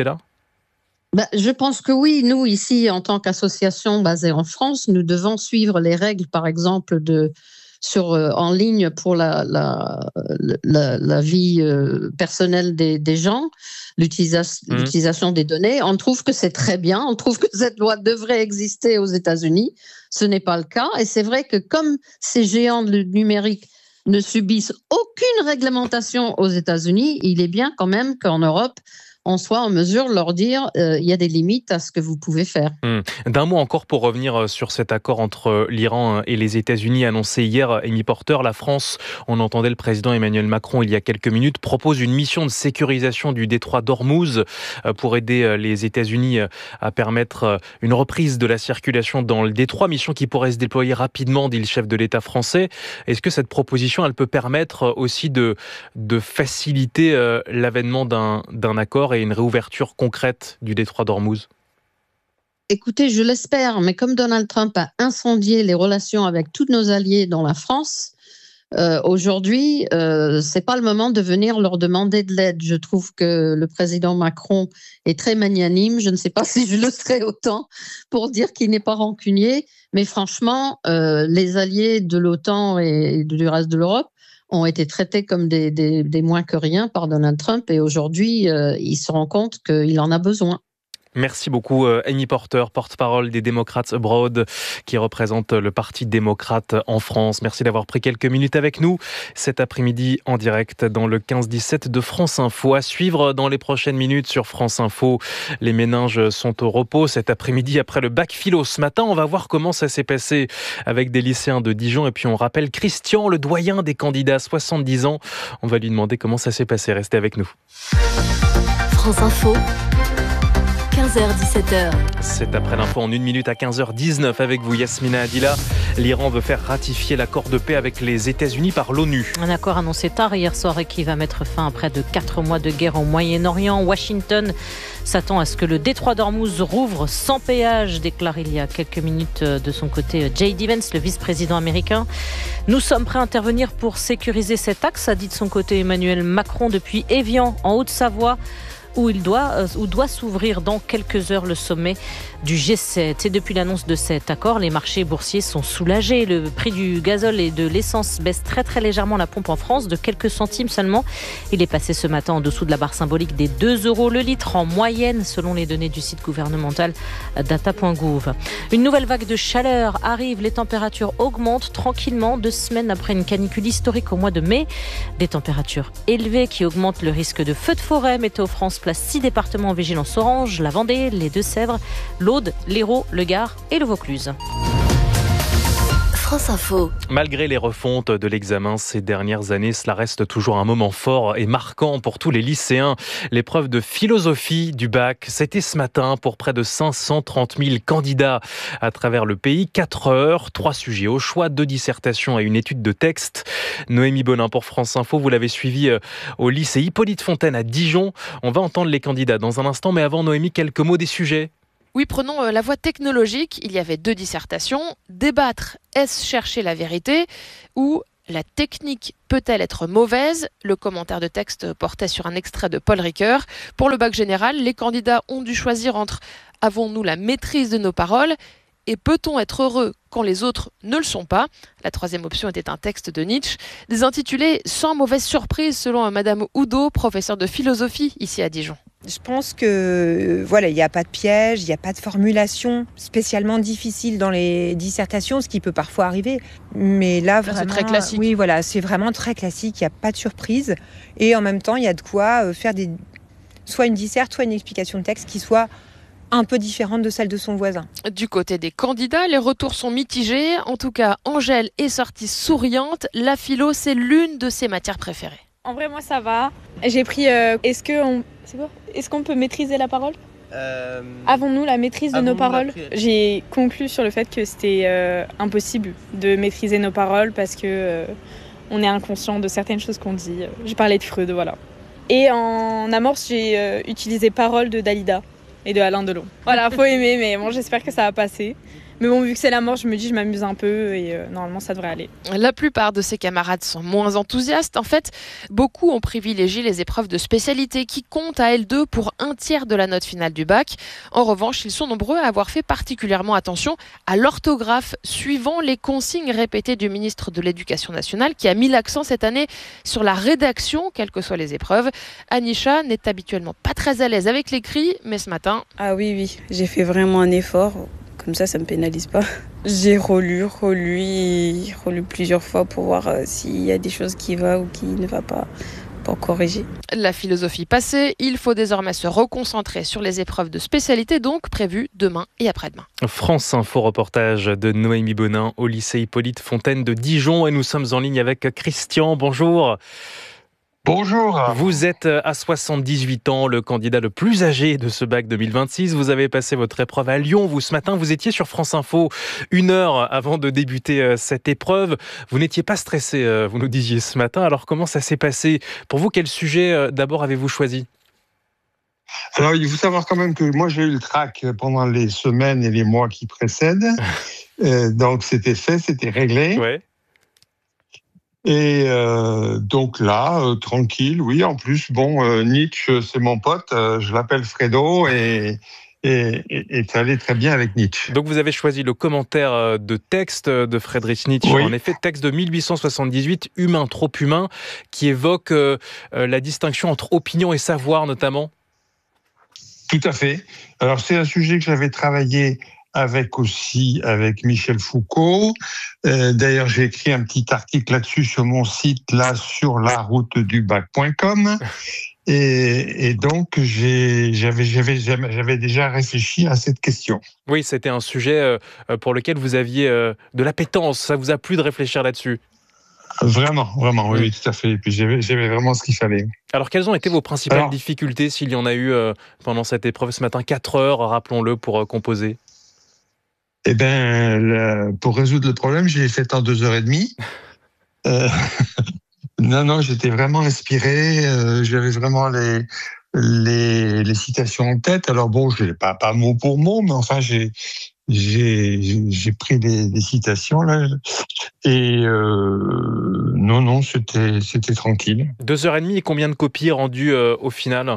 Je pense que oui. Nous, ici, en tant qu'association basée en France, nous devons suivre les règles, par exemple, en ligne pour la vie personnelle des gens, l'utilisation des données. On trouve que c'est très bien. On trouve que cette loi devrait exister aux États-Unis. Ce n'est pas le cas. Et c'est vrai que comme ces géants du numérique ne subissent aucune réglementation aux États-Unis, il est bien quand même qu'en Europe, on soit en mesure de leur dire il y a des limites à ce que vous pouvez faire. D'un mot encore pour revenir sur cet accord entre l'Iran et les États-Unis annoncé hier, Amy Porter, la France, on entendait le président Emmanuel Macron il y a quelques minutes, propose une mission de sécurisation du détroit d'Ormuz pour aider les États-Unis à permettre une reprise de la circulation dans le détroit, mission qui pourrait se déployer rapidement, dit le chef de l'État français. Est-ce que cette proposition, elle peut permettre aussi de faciliter l'avènement d'un accord et une réouverture concrète du détroit d'Ormuz ? Écoutez, je l'espère, mais comme Donald Trump a incendié les relations avec tous nos alliés dans la France, aujourd'hui, c'est pas le moment de venir leur demander de l'aide. Je trouve que le président Macron est très magnanime. Je ne sais pas si je le serai autant pour dire qu'il n'est pas rancunier, mais franchement, les alliés de l'OTAN et du reste de l'Europe ont été traités comme des moins que rien par Donald Trump et aujourd'hui, il se rend compte qu'il en a besoin. Merci beaucoup Amy Porter, porte-parole des démocrates abroad qui représente le Parti démocrate en France. Merci d'avoir pris quelques minutes avec nous cet après-midi en direct dans le 15-17 de France Info. À suivre dans les prochaines minutes sur France Info. Les méninges sont au repos cet après-midi après le bac philo. Ce matin, on va voir comment ça s'est passé avec des lycéens de Dijon. Et puis on rappelle Christian, le doyen des candidats, 70 ans. On va lui demander comment ça s'est passé. Restez avec nous. France Info. 15h-17h. C'est après l'info en 1 minute à 15h19 avec vous, Yasmina Adila. L'Iran veut faire ratifier l'accord de paix avec les États-Unis par l'ONU. Un accord annoncé tard hier soir et qui va mettre fin à près de 4 mois de guerre au Moyen-Orient. Washington s'attend à ce que le détroit d'Ormuz rouvre sans péage, déclare il y a quelques minutes de son côté J.D. Vance, le vice-président américain. Nous sommes prêts à intervenir pour sécuriser cet axe, a dit de son côté Emmanuel Macron depuis Évian, en Haute-Savoie, où doit s'ouvrir dans quelques heures le sommet du G7. Et depuis l'annonce de cet accord, les marchés boursiers sont soulagés. Le prix du gazole et de l'essence baisse très très légèrement à la pompe en France, de quelques centimes seulement. Il est passé ce matin en dessous de la barre symbolique des 2 € le litre en moyenne, selon les données du site gouvernemental data.gouv. Une nouvelle vague de chaleur arrive. Les températures augmentent tranquillement 2 semaines après une canicule historique au mois de mai. Des températures élevées qui augmentent le risque de feux de forêt. Météo France place 6 départements en vigilance orange, la Vendée, les Deux-Sèvres, l'Aude, l'Hérault, le Gard et le Vaucluse. France Info. Malgré les refontes de l'examen ces dernières années, cela reste toujours un moment fort et marquant pour tous les lycéens. L'épreuve de philosophie du bac, c'était ce matin pour près de 530 000 candidats à travers le pays. 4 heures, 3 sujets au choix, 2 dissertations et une étude de texte. Noémie Bonin pour France Info, vous l'avez suivi au lycée Hippolyte-Fontaine à Dijon. On va entendre les candidats dans un instant, mais avant Noémie, quelques mots des sujets. Oui, prenons la voie technologique. Il y avait 2 dissertations. Débattre, est-ce chercher la vérité ou la technique peut-elle être mauvaise ? Le commentaire de texte portait sur un extrait de Paul Ricoeur. Pour le bac général, les candidats ont dû choisir entre « avons-nous la maîtrise de nos paroles ?» et « peut-on être heureux quand les autres ne le sont pas ?» La 3e option était un texte de Nietzsche, des intitulés sans mauvaise surprise selon Madame Oudot, professeure de philosophie ici à Dijon. Je pense que il n'y a pas de piège, il n'y a pas de formulation spécialement difficile dans les dissertations, ce qui peut parfois arriver. Mais là, vraiment, c'est très classique. Oui, voilà, c'est vraiment très classique, il n'y a pas de surprise. Et en même temps, il y a de quoi faire soit une disserte, soit une explication de texte qui soit un peu différente de celle de son voisin. Du côté des candidats, les retours sont mitigés. En tout cas, Angèle est sortie souriante. La philo, c'est l'une de ses matières préférées. En vrai, moi, ça va. J'ai pris est-ce qu'on peut maîtriser la parole ? Avons-nous la maîtrise de nos paroles ? J'ai conclu sur le fait que c'était impossible de maîtriser nos paroles parce que on est inconscient de certaines choses qu'on dit. J'ai parlé de Freud, voilà. Et en amorce, j'ai utilisé Paroles de Dalida et de Alain Delon. Voilà, faut aimer, mais bon, j'espère que ça va passer. Mais bon, vu que c'est l'amorce, je me dis je m'amuse un peu et normalement ça devrait aller. La plupart de ses camarades sont moins enthousiastes. En fait, beaucoup ont privilégié les épreuves de spécialité qui comptent à elles 2 pour 1/3 de la note finale du bac. En revanche, ils sont nombreux à avoir fait particulièrement attention à l'orthographe, suivant les consignes répétées du ministre de l'Éducation nationale qui a mis l'accent cette année sur la rédaction, quelles que soient les épreuves. Anisha n'est habituellement pas très à l'aise avec l'écrit, mais ce matin... Ah oui, j'ai fait vraiment un effort. Comme ça me pénalise pas. J'ai relu plusieurs fois pour voir s'il y a des choses qui vont ou qui ne vont pas, pour corriger. La philosophie passée, il faut désormais se reconcentrer sur les épreuves de spécialité, donc prévues demain et après-demain. France Info, reportage de Noémie Bonin au lycée Hippolyte-Fontaine de Dijon. Et nous sommes en ligne avec Christian. Bonjour. Bonjour. Vous êtes à 78 ans, le candidat le plus âgé de ce bac 2026. Vous avez passé votre épreuve à Lyon. Vous, ce matin, vous étiez sur France Info 1 heure avant de débuter cette épreuve. Vous n'étiez pas stressé, vous nous disiez ce matin. Alors, comment ça s'est passé ? Pour vous, quel sujet d'abord avez-vous choisi ? Alors, il faut savoir quand même que moi, j'ai eu le trac pendant les semaines et les mois qui précèdent. Donc, c'était fait, c'était réglé. Ouais. Et donc là, tranquille, oui. En plus, Nietzsche, c'est mon pote. Je l'appelle Fredo et ça allait très bien avec Nietzsche. Donc vous avez choisi le commentaire de texte de Friedrich Nietzsche. Oui. En effet, texte de 1878, Humain, trop humain, qui évoque la distinction entre opinion et savoir notamment. Tout à fait. Alors c'est un sujet que j'avais travaillé avec Michel Foucault. D'ailleurs, j'ai écrit un petit article là-dessus sur mon site, là, sur laroutedubac.com. Et donc, j'avais déjà réfléchi à cette question. Oui, c'était un sujet pour lequel vous aviez de l'appétence. Ça vous a plu de réfléchir là-dessus ? Vraiment, oui, tout à fait. Et puis j'avais vraiment ce qu'il fallait. Alors, quelles ont été vos principales difficultés, s'il y en a eu pendant cette épreuve ce matin? 4 heures, rappelons-le, pour composer. Eh bien, pour résoudre le problème, j'ai fait en 2h30. Non, j'étais vraiment inspiré. J'avais vraiment les citations en tête. Alors bon, je l'ai pas mot pour mot, mais enfin, j'ai pris des citations là. Et non, c'était tranquille. 2h30 et combien de copies rendues au final?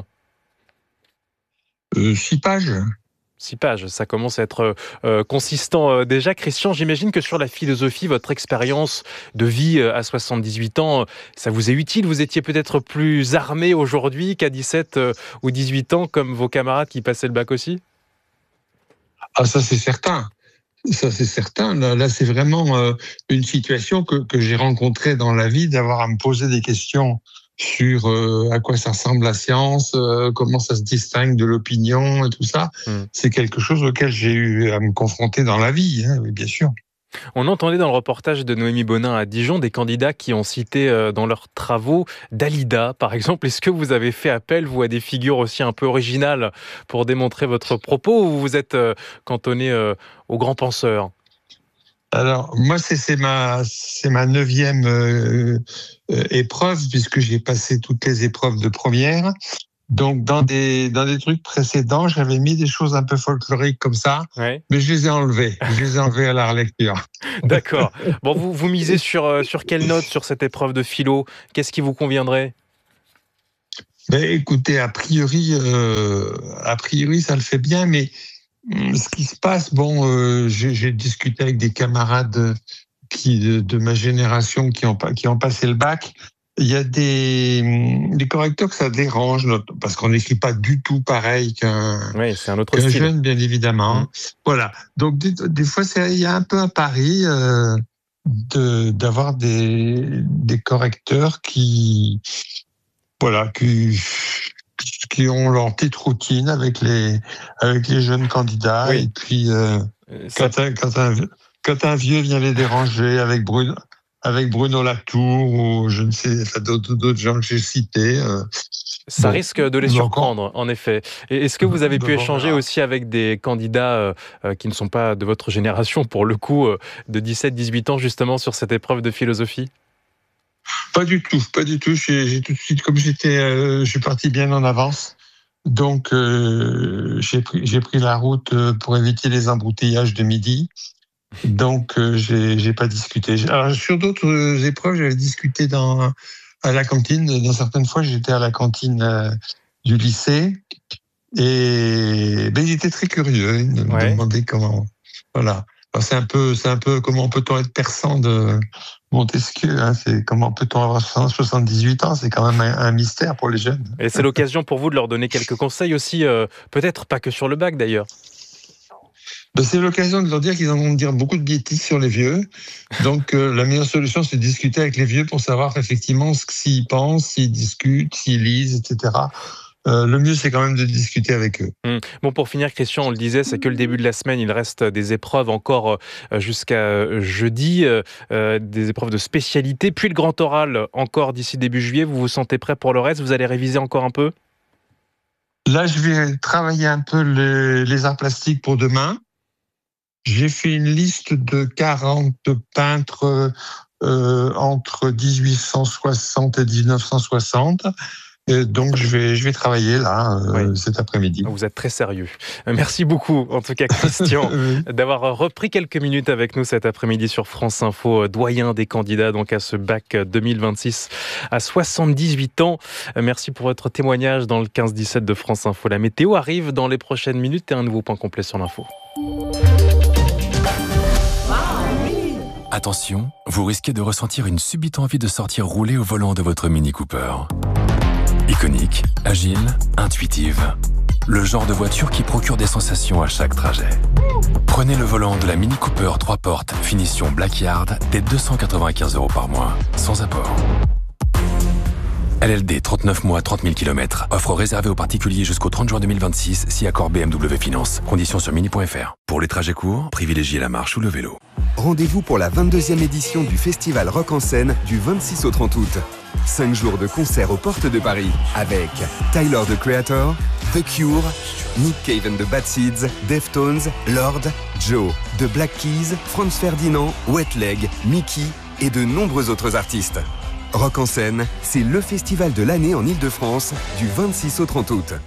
6 pages. 6 pages, ça commence à être consistant déjà. Christian, j'imagine que sur la philosophie, votre expérience de vie à 78 ans, ça vous est utile. Vous étiez peut-être plus armé aujourd'hui qu'à 17 ou 18 ans, comme vos camarades qui passaient le bac aussi? Ah, ça c'est certain. Là, c'est vraiment une situation que j'ai rencontrée dans la vie, d'avoir à me poser des questions sur à quoi ça ressemble la science, comment ça se distingue de l'opinion et tout ça. C'est quelque chose auquel j'ai eu à me confronter dans la vie, oui, bien sûr. On entendait dans le reportage de Noémie Bonin à Dijon des candidats qui ont cité dans leurs travaux Dalida, par exemple. Est-ce que vous avez fait appel, vous, à des figures aussi un peu originales pour démontrer votre propos, ou vous êtes cantonné aux grands penseurs? Alors, moi, c'est ma 9e épreuve, puisque j'ai passé toutes les épreuves de première. Donc, dans des trucs précédents, j'avais mis des choses un peu folkloriques comme ça, mais je les ai enlevées. Je les ai enlevées à la relecture. D'accord. Bon, vous misez sur quelle note sur cette épreuve de philo? Qu'est-ce qui vous conviendrait? Écoutez, a priori, ça le fait bien, mais ce qui se passe, j'ai discuté avec des camarades de ma génération qui ont passé le bac. Il y a des correcteurs que ça dérange, parce qu'on n'écrit pas du tout pareil qu'un jeune, bien évidemment. Voilà. Donc, des fois, il y a un peu un pari d'avoir des correcteurs qui ont leur petite routine avec les jeunes candidats. Oui. Et puis, quand un vieux vient les déranger avec Bruno Latour ou je ne sais, d'autres gens que j'ai cités. Ça risque de les surprendre, en effet. Et est-ce que vous avez pu échanger aussi avec des candidats qui ne sont pas de votre génération, pour le coup, de 17-18 ans, justement, sur cette épreuve de philosophie? Pas du tout. J'ai tout de suite, comme je suis parti bien en avance. Donc, j'ai pris la route pour éviter les embouteillages de midi. Donc, j'ai pas discuté. Alors, sur d'autres épreuves, j'avais discuté à la cantine. Dans certaines fois, j'étais à la cantine du lycée. Et il était très curieux. Il me demandait comment. Voilà. Alors, c'est un peu comment peut-on être persan de Montesquieu. C'est comment peut-on avoir 78 ans. C'est quand même un mystère pour les jeunes. Et c'est l'occasion pour vous de leur donner quelques conseils aussi, peut-être pas que sur le bac d'ailleurs. C'est l'occasion de leur dire qu'ils vont dire beaucoup de bêtises sur les vieux. Donc, la meilleure solution, c'est de discuter avec les vieux pour savoir effectivement s'ils pensent, s'ils discutent, s'ils lisent, etc. Le mieux, c'est quand même de discuter avec eux. Bon, pour finir, Christian, on le disait, c'est que le début de la semaine, il reste des épreuves encore jusqu'à jeudi, des épreuves de spécialité, puis le grand oral encore d'ici début juillet. Vous vous sentez prêt pour le reste? Vous allez réviser encore un peu? Là, je vais travailler un peu les arts plastiques pour demain. J'ai fait une liste de 40 peintres entre 1860 et 1960. Donc, je vais travailler là cet après-midi. Vous êtes très sérieux. Merci beaucoup, en tout cas, Christian, d'avoir repris quelques minutes avec nous cet après-midi sur France Info, doyen des candidats donc à ce bac 2026 à 78 ans. Merci pour votre témoignage dans le 15-17 de France Info. La météo arrive dans les prochaines minutes et un nouveau point complet sur l'info. Attention, vous risquez de ressentir une subite envie de sortir rouler au volant de votre Mini Cooper. Iconique, agile, intuitive. Le genre de voiture qui procure des sensations à chaque trajet. Prenez le volant de la Mini Cooper 3 portes, finition Black Yard, dès 295 € par mois, sans apport. LLD 39 mois, 30 000 km. Offre réservée aux particuliers jusqu'au 30 juin 2026, si accord BMW Finance. Conditions sur mini.fr. Pour les trajets courts, privilégiez la marche ou le vélo. Rendez-vous pour la 22e édition du festival Rock en scène du 26 au 30 août. 5 jours de concerts aux portes de Paris avec Tyler, the Creator, The Cure, Nick Cave and the Bad Seeds, Deftones, Lord, Joe, The Black Keys, Franz Ferdinand, Wet Leg, Mickey et de nombreux autres artistes. Rock en scène, c'est le festival de l'année en Ile-de-France du 26 au 30 août.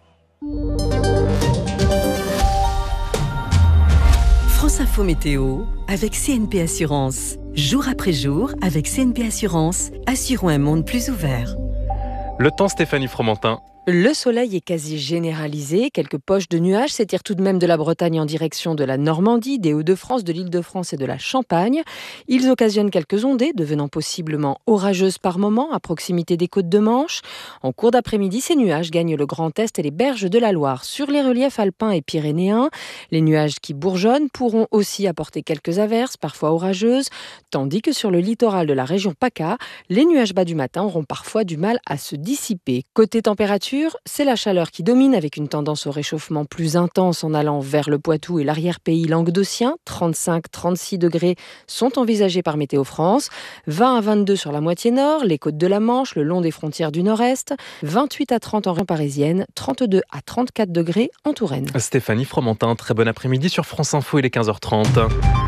France Info Météo avec CNP Assurance. Jour après jour, avec CNP Assurance, assurons un monde plus ouvert. Le temps, Stéphanie Fromentin. Le soleil est quasi généralisé. Quelques poches de nuages s'étirent tout de même de la Bretagne en direction de la Normandie, des Hauts-de-France, de l'Île-de-France et de la Champagne. Ils occasionnent quelques ondées, devenant possiblement orageuses par moment à proximité des côtes de Manche. En cours d'après-midi, ces nuages gagnent le Grand Est et les berges de la Loire. Sur les reliefs alpins et pyrénéens, les nuages qui bourgeonnent pourront aussi apporter quelques averses, parfois orageuses, tandis que sur le littoral de la région PACA, les nuages bas du matin auront parfois du mal à se dissiper. Côté température, c'est la chaleur qui domine avec une tendance au réchauffement plus intense en allant vers le Poitou et l'arrière-pays languedocien. 35-36 degrés sont envisagés par Météo France. 20 à 22 sur la moitié nord, les côtes de la Manche, le long des frontières du nord-est. 28 à 30 en région parisienne. 32 à 34 degrés en Touraine. Stéphanie Fromentin, très bon après-midi sur France Info, il est 15h30.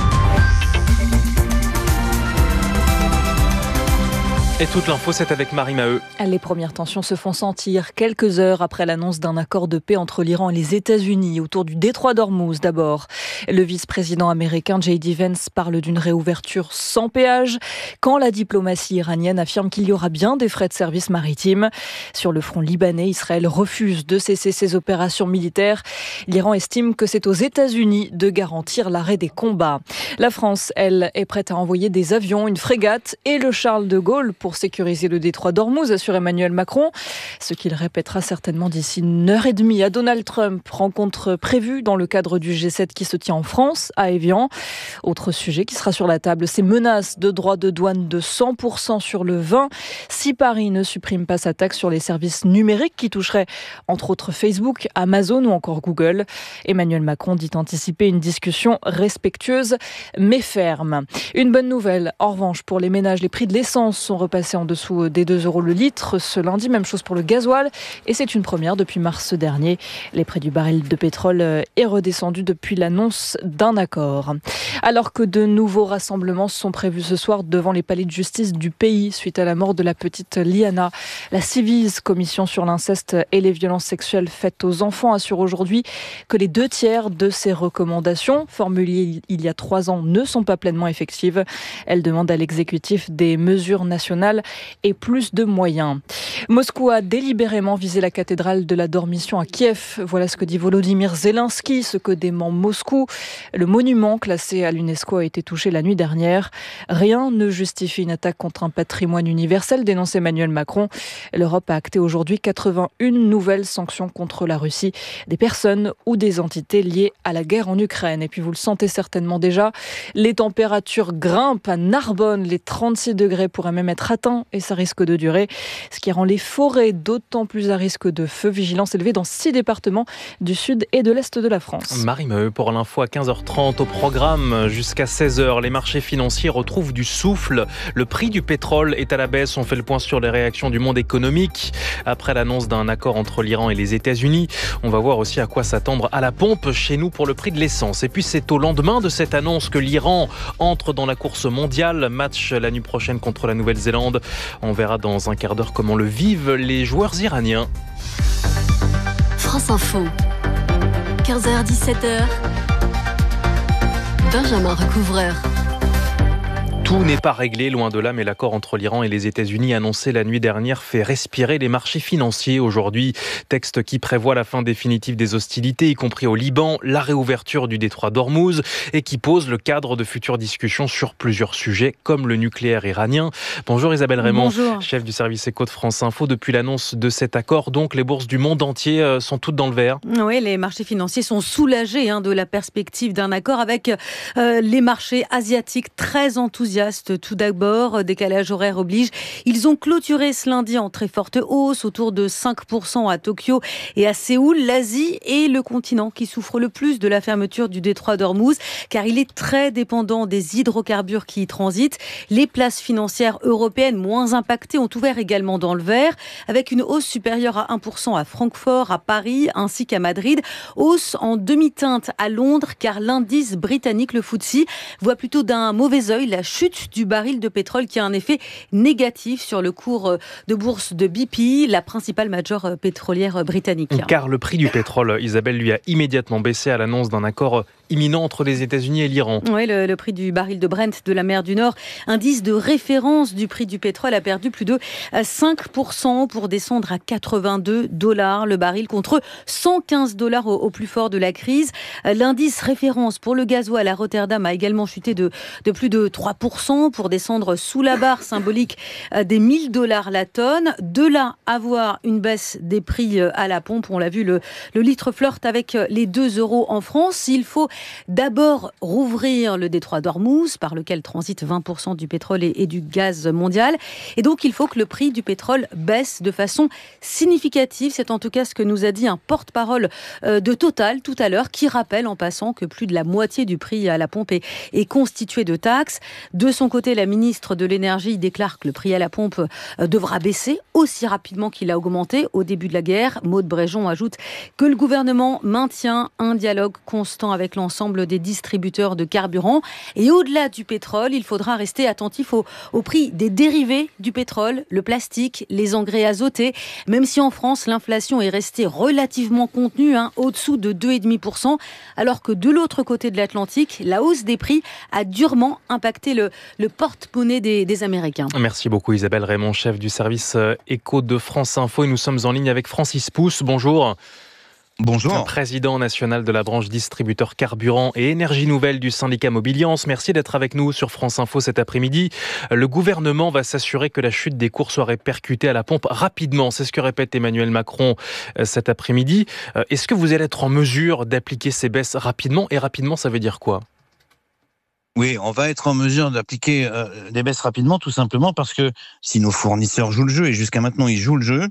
Et toute l'info, c'est avec Marie Maheu. Les premières tensions se font sentir quelques heures après l'annonce d'un accord de paix entre l'Iran et les États-Unis autour du détroit d'Ormuz d'abord. Le vice-président américain J.D. Vance parle d'une réouverture sans péage quand la diplomatie iranienne affirme qu'il y aura bien des frais de service maritime. Sur le front libanais, Israël refuse de cesser ses opérations militaires. L'Iran estime que c'est aux États-Unis de garantir l'arrêt des combats. La France, elle, est prête à envoyer des avions, une frégate et le Charles de Gaulle pour sécuriser le détroit d'Ormuz, assure Emmanuel Macron. Ce qu'il répétera certainement d'ici 1h30 à Donald Trump. Rencontre prévue dans le cadre du G7 qui se tient en France, à Évian. Autre sujet qui sera sur la table, ces menaces de droits de douane de 100% sur le vin. Si Paris ne supprime pas sa taxe sur les services numériques qui toucherait entre autres Facebook, Amazon ou encore Google. Emmanuel Macron dit anticiper une discussion respectueuse mais ferme. Une bonne nouvelle, en revanche, pour les ménages, les prix de l'essence sont repassés en dessous des 2 € le litre ce lundi. Même chose pour le gasoil. Et c'est une première depuis mars dernier. Les prix du baril de pétrole est redescendu depuis l'annonce d'un accord. Alors que de nouveaux rassemblements sont prévus ce soir devant les palais de justice du pays suite à la mort de la petite Liana. La Ciivise, commission sur l'inceste et les violences sexuelles faites aux enfants, assure aujourd'hui que les 2/3 de ces recommandations formulées il y a 3 ans ne sont pas pleinement effectives. Elle demande à l'exécutif des mesures nationales et plus de moyens. Moscou a délibérément visé la cathédrale de la Dormition à Kiev. Voilà ce que dit Volodymyr Zelensky, ce que dément Moscou. Le monument classé à l'UNESCO a été touché la nuit dernière. Rien ne justifie une attaque contre un patrimoine universel, dénonce Emmanuel Macron. L'Europe a acté aujourd'hui 81 nouvelles sanctions contre la Russie, des personnes ou des entités liées à la guerre en Ukraine. Et puis vous le sentez certainement déjà, les températures grimpent à Narbonne. Les 36 degrés pourraient même être atteints et ça risque de durer, ce qui rend les forêts d'autant plus à risque de feu. Vigilance élevée dans 6 départements du sud et de l'est de la France. Marie Maheu pour l'info à 15h30 au programme jusqu'à 16h. Les marchés financiers retrouvent du souffle. Le prix du pétrole est à la baisse. On fait le point sur les réactions du monde économique après l'annonce d'un accord entre l'Iran et les États-Unis. On va voir aussi à quoi s'attendre à la pompe chez nous pour le prix de l'essence. Et puis c'est au lendemain de cette annonce que l'Iran entre dans la course mondiale. Match la nuit prochaine contre la Nouvelle-Zélande. On verra dans un quart d'heure comment le vivent les joueurs iraniens. France Info, 15h-17h, Benjamin Recouvreur. Tout n'est pas réglé, loin de là, mais l'accord entre l'Iran et les États-Unis annoncé la nuit dernière fait respirer les marchés financiers aujourd'hui. Texte qui prévoit la fin définitive des hostilités, y compris au Liban, la réouverture du détroit d'Ormuz et qui pose le cadre de futures discussions sur plusieurs sujets comme le nucléaire iranien. Bonjour Isabelle Raymond, Bonjour. Chef du service éco de France Info. Depuis l'annonce de cet accord, donc les bourses du monde entier sont toutes dans le vert. Oui, les marchés financiers sont soulagés de la perspective d'un accord avec les marchés asiatiques très enthousiastes enthousiastes tout d'abord, décalage horaire oblige. Ils ont clôturé ce lundi en très forte hausse, autour de 5% à Tokyo et à Séoul. L'Asie est le continent qui souffre le plus de la fermeture du détroit d'Ormuz, car il est très dépendant des hydrocarbures qui y transitent. Les places financières européennes moins impactées ont ouvert également dans le vert, avec une hausse supérieure à 1% à Francfort, à Paris ainsi qu'à Madrid. Hausse en demi-teinte à Londres, car l'indice britannique, le FTSE, voit plutôt d'un mauvais œil la chute du baril de pétrole qui a un effet négatif sur le cours de bourse de BP, la principale major pétrolière britannique. Car le prix du pétrole, Isabelle, lui a immédiatement baissé à l'annonce d'un accord imminent entre les États-Unis et l'Iran. Oui, le prix du baril de Brent de la mer du Nord, indice de référence du prix du pétrole, a perdu plus de 5% pour descendre à $82 le baril contre $115 au plus fort de la crise. L'indice référence pour le gasoil à Rotterdam a également chuté de plus de 3% pour descendre sous la barre symbolique des $1000 la tonne. De là à voir une baisse des prix à la pompe, on l'a vu, le litre flirte avec les 2 € en France. Il faut d'abord rouvrir le détroit d'Ormuz, par lequel transite 20% du pétrole et du gaz mondial. Et donc, il faut que le prix du pétrole baisse de façon significative. C'est en tout cas ce que nous a dit un porte-parole de Total tout à l'heure, qui rappelle en passant que plus de la moitié du prix à la pompe est constitué de taxes. De son côté, la ministre de l'Énergie déclare que le prix à la pompe devra baisser aussi rapidement qu'il a augmenté au début de la guerre. Maude Bréjon ajoute que le gouvernement maintient un dialogue constant avec l'ensemble des distributeurs de carburant. Et au-delà du pétrole, il faudra rester attentif au prix des dérivés du pétrole, le plastique, les engrais azotés. Même si en France, l'inflation est restée relativement contenue, au-dessous de 2,5%, alors que de l'autre côté de l'Atlantique, la hausse des prix a durement impacté le porte-monnaie des Américains. Merci beaucoup Isabelle Raymond, chef du service éco de France Info. Et nous sommes en ligne avec Francis Pousse. Bonjour. Bonjour. Président national de la branche distributeur carburant et énergie nouvelle du syndicat Mobiliance. Merci d'être avec nous sur France Info cet après-midi. Le gouvernement va s'assurer que la chute des cours soit répercutée à la pompe rapidement. C'est ce que répète Emmanuel Macron cet après-midi. Est-ce que vous allez être en mesure d'appliquer ces baisses rapidement? Et rapidement, ça veut dire quoi? Oui, on va être en mesure d'appliquer des baisses rapidement, tout simplement parce que si nos fournisseurs jouent le jeu, et jusqu'à maintenant ils jouent le jeu,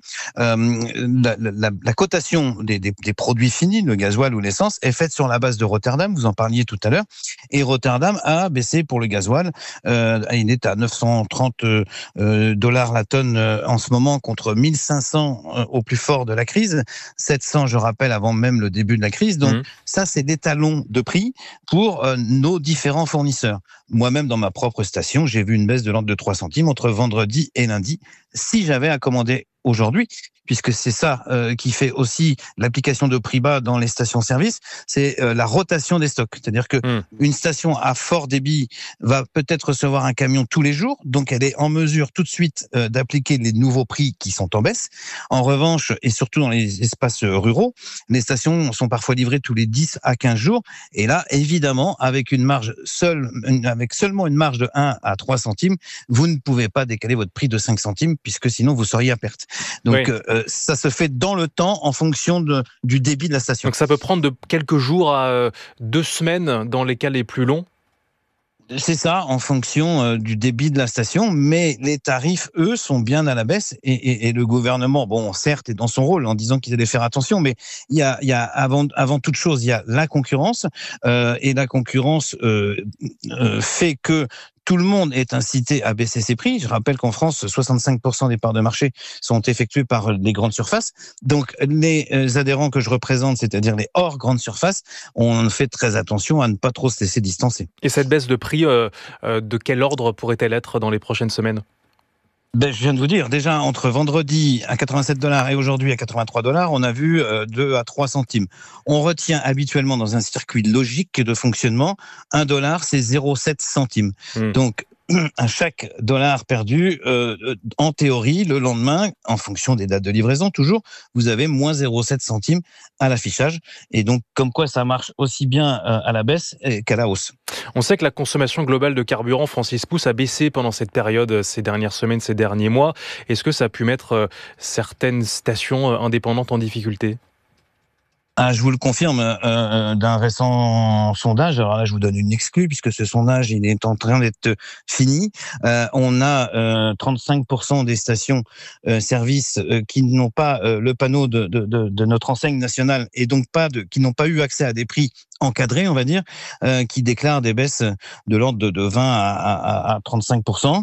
la cotation des produits finis, le gasoil ou l'essence, est faite sur la base de Rotterdam, vous en parliez tout à l'heure, et Rotterdam a baissé pour le gasoil, il est à $930 la tonne en ce moment, contre 1500 au plus fort de la crise, 700 je rappelle avant même le début de la crise, donc ça c'est des talons de prix pour nos différents fournisseurs. Moi-même, dans ma propre station, j'ai vu une baisse de l'ordre de 3 centimes entre vendredi et lundi, si j'avais à commander aujourd'hui, puisque c'est ça qui fait aussi l'application de prix bas dans les stations-service, c'est la rotation des stocks. C'est-à-dire que une station à fort débit va peut-être recevoir un camion tous les jours, donc elle est en mesure tout de suite d'appliquer les nouveaux prix qui sont en baisse. En revanche, et surtout dans les espaces ruraux, les stations sont parfois livrées tous les 10 à 15 jours, et là, évidemment, avec seulement une marge de 1 à 3 centimes, vous ne pouvez pas décaler votre prix de 5 centimes, puisque sinon vous seriez à perte. Donc, ça se fait dans le temps en fonction du débit de la station. Donc ça peut prendre de quelques jours à 2 semaines dans les cas les plus longs? C'est ça, en fonction du débit de la station, mais les tarifs, eux, sont bien à la baisse et le gouvernement, bon, certes, est dans son rôle en disant qu'ils allaient faire attention, mais il y a avant toute chose, il y a la concurrence et la concurrence fait que tout le monde est incité à baisser ses prix. Je rappelle qu'en France, 65% des parts de marché sont effectuées par les grandes surfaces. Donc, les adhérents que je représente, c'est-à-dire les hors grandes surfaces, on fait très attention à ne pas trop se laisser distancer. Et cette baisse de prix, de quel ordre pourrait-elle être dans les prochaines semaines ? Je viens de vous dire, déjà, entre vendredi à $87 et aujourd'hui à $83, on a vu 2 à 3 centimes. On retient habituellement dans un circuit logique de fonctionnement, $1, c'est 0,7 centimes. Donc, à chaque dollar perdu, en théorie, le lendemain, en fonction des dates de livraison, toujours, vous avez moins 0,7 centimes à l'affichage. Et donc, comme quoi ça marche aussi bien à la baisse qu'à la hausse. On sait que la consommation globale de carburant, Francis Pousse, a baissé pendant cette période, ces dernières semaines, ces derniers mois. Est-ce que ça a pu mettre certaines stations indépendantes en difficulté ? Je vous le confirme, d'un récent sondage, alors là je vous donne une exclue puisque ce sondage il est en train d'être fini, on a 35% des stations-service qui n'ont pas le panneau de notre enseigne nationale et donc qui n'ont pas eu accès à des prix encadrés, on va dire, qui déclarent des baisses de l'ordre de 20 à 35%.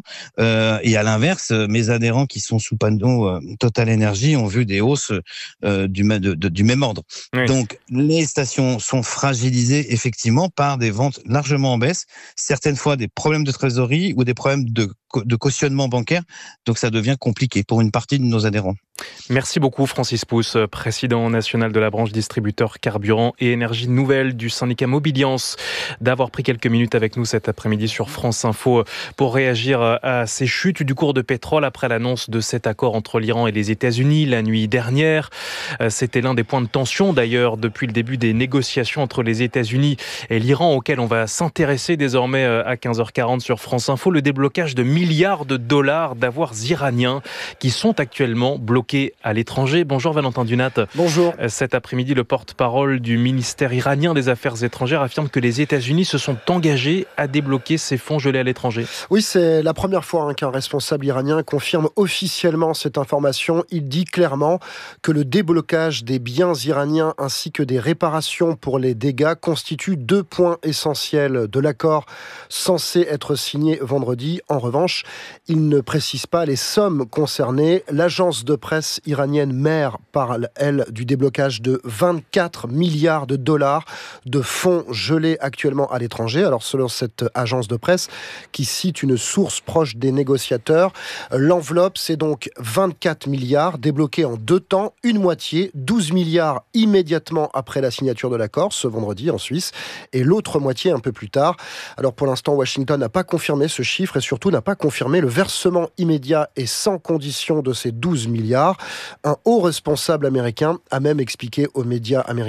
Et à l'inverse, mes adhérents qui sont sous panneau Total Énergie ont vu des hausses du même ordre. Oui. Donc, les stations sont fragilisées effectivement par des ventes largement en baisse, certaines fois des problèmes de trésorerie ou des problèmes de cautionnement bancaire. Donc, ça devient compliqué pour une partie de nos adhérents. Merci beaucoup Francis Pousse, président national de la branche distributeur carburant et énergie nouvelle du syndicat Mobiliance, d'avoir pris quelques minutes avec nous cet après-midi sur France Info pour réagir à ces chutes du cours de pétrole après l'annonce de cet accord entre l'Iran et les États-Unis la nuit dernière. C'était l'un des points de tension d'ailleurs depuis le début des négociations entre les États-Unis et l'Iran, auquel on va s'intéresser désormais à 15h40 sur France Info, le déblocage de milliards de dollars d'avoirs iraniens qui sont actuellement bloqués à l'étranger. Bonjour Valentin Dunat. Bonjour. Cet après-midi, le porte-parole du ministère iranien des Affaires étrangères affirme que les États-Unis se sont engagés à débloquer ces fonds gelés à l'étranger. Oui, c'est la première fois qu'un responsable iranien confirme officiellement cette information. Il dit clairement que le déblocage des biens iraniens ainsi que des réparations pour les dégâts constituent 2 points essentiels de l'accord censé être signé vendredi. En revanche, il ne précise pas les sommes concernées. L'agence de presse iranienne MER parle, elle, du déblocage de 24 milliards de dollars de fonds gelés actuellement à l'étranger. Alors, selon cette agence de presse, qui cite une source proche des négociateurs, l'enveloppe, c'est donc 24 milliards débloqués en 2 temps, une moitié, 12 milliards immédiatement après la signature de l'accord, ce vendredi en Suisse, et l'autre moitié un peu plus tard. Alors, pour l'instant, Washington n'a pas confirmé ce chiffre et surtout n'a pas confirmé le versement immédiat et sans condition de ces 12 milliards. Un haut responsable américain a même expliqué aux médias américains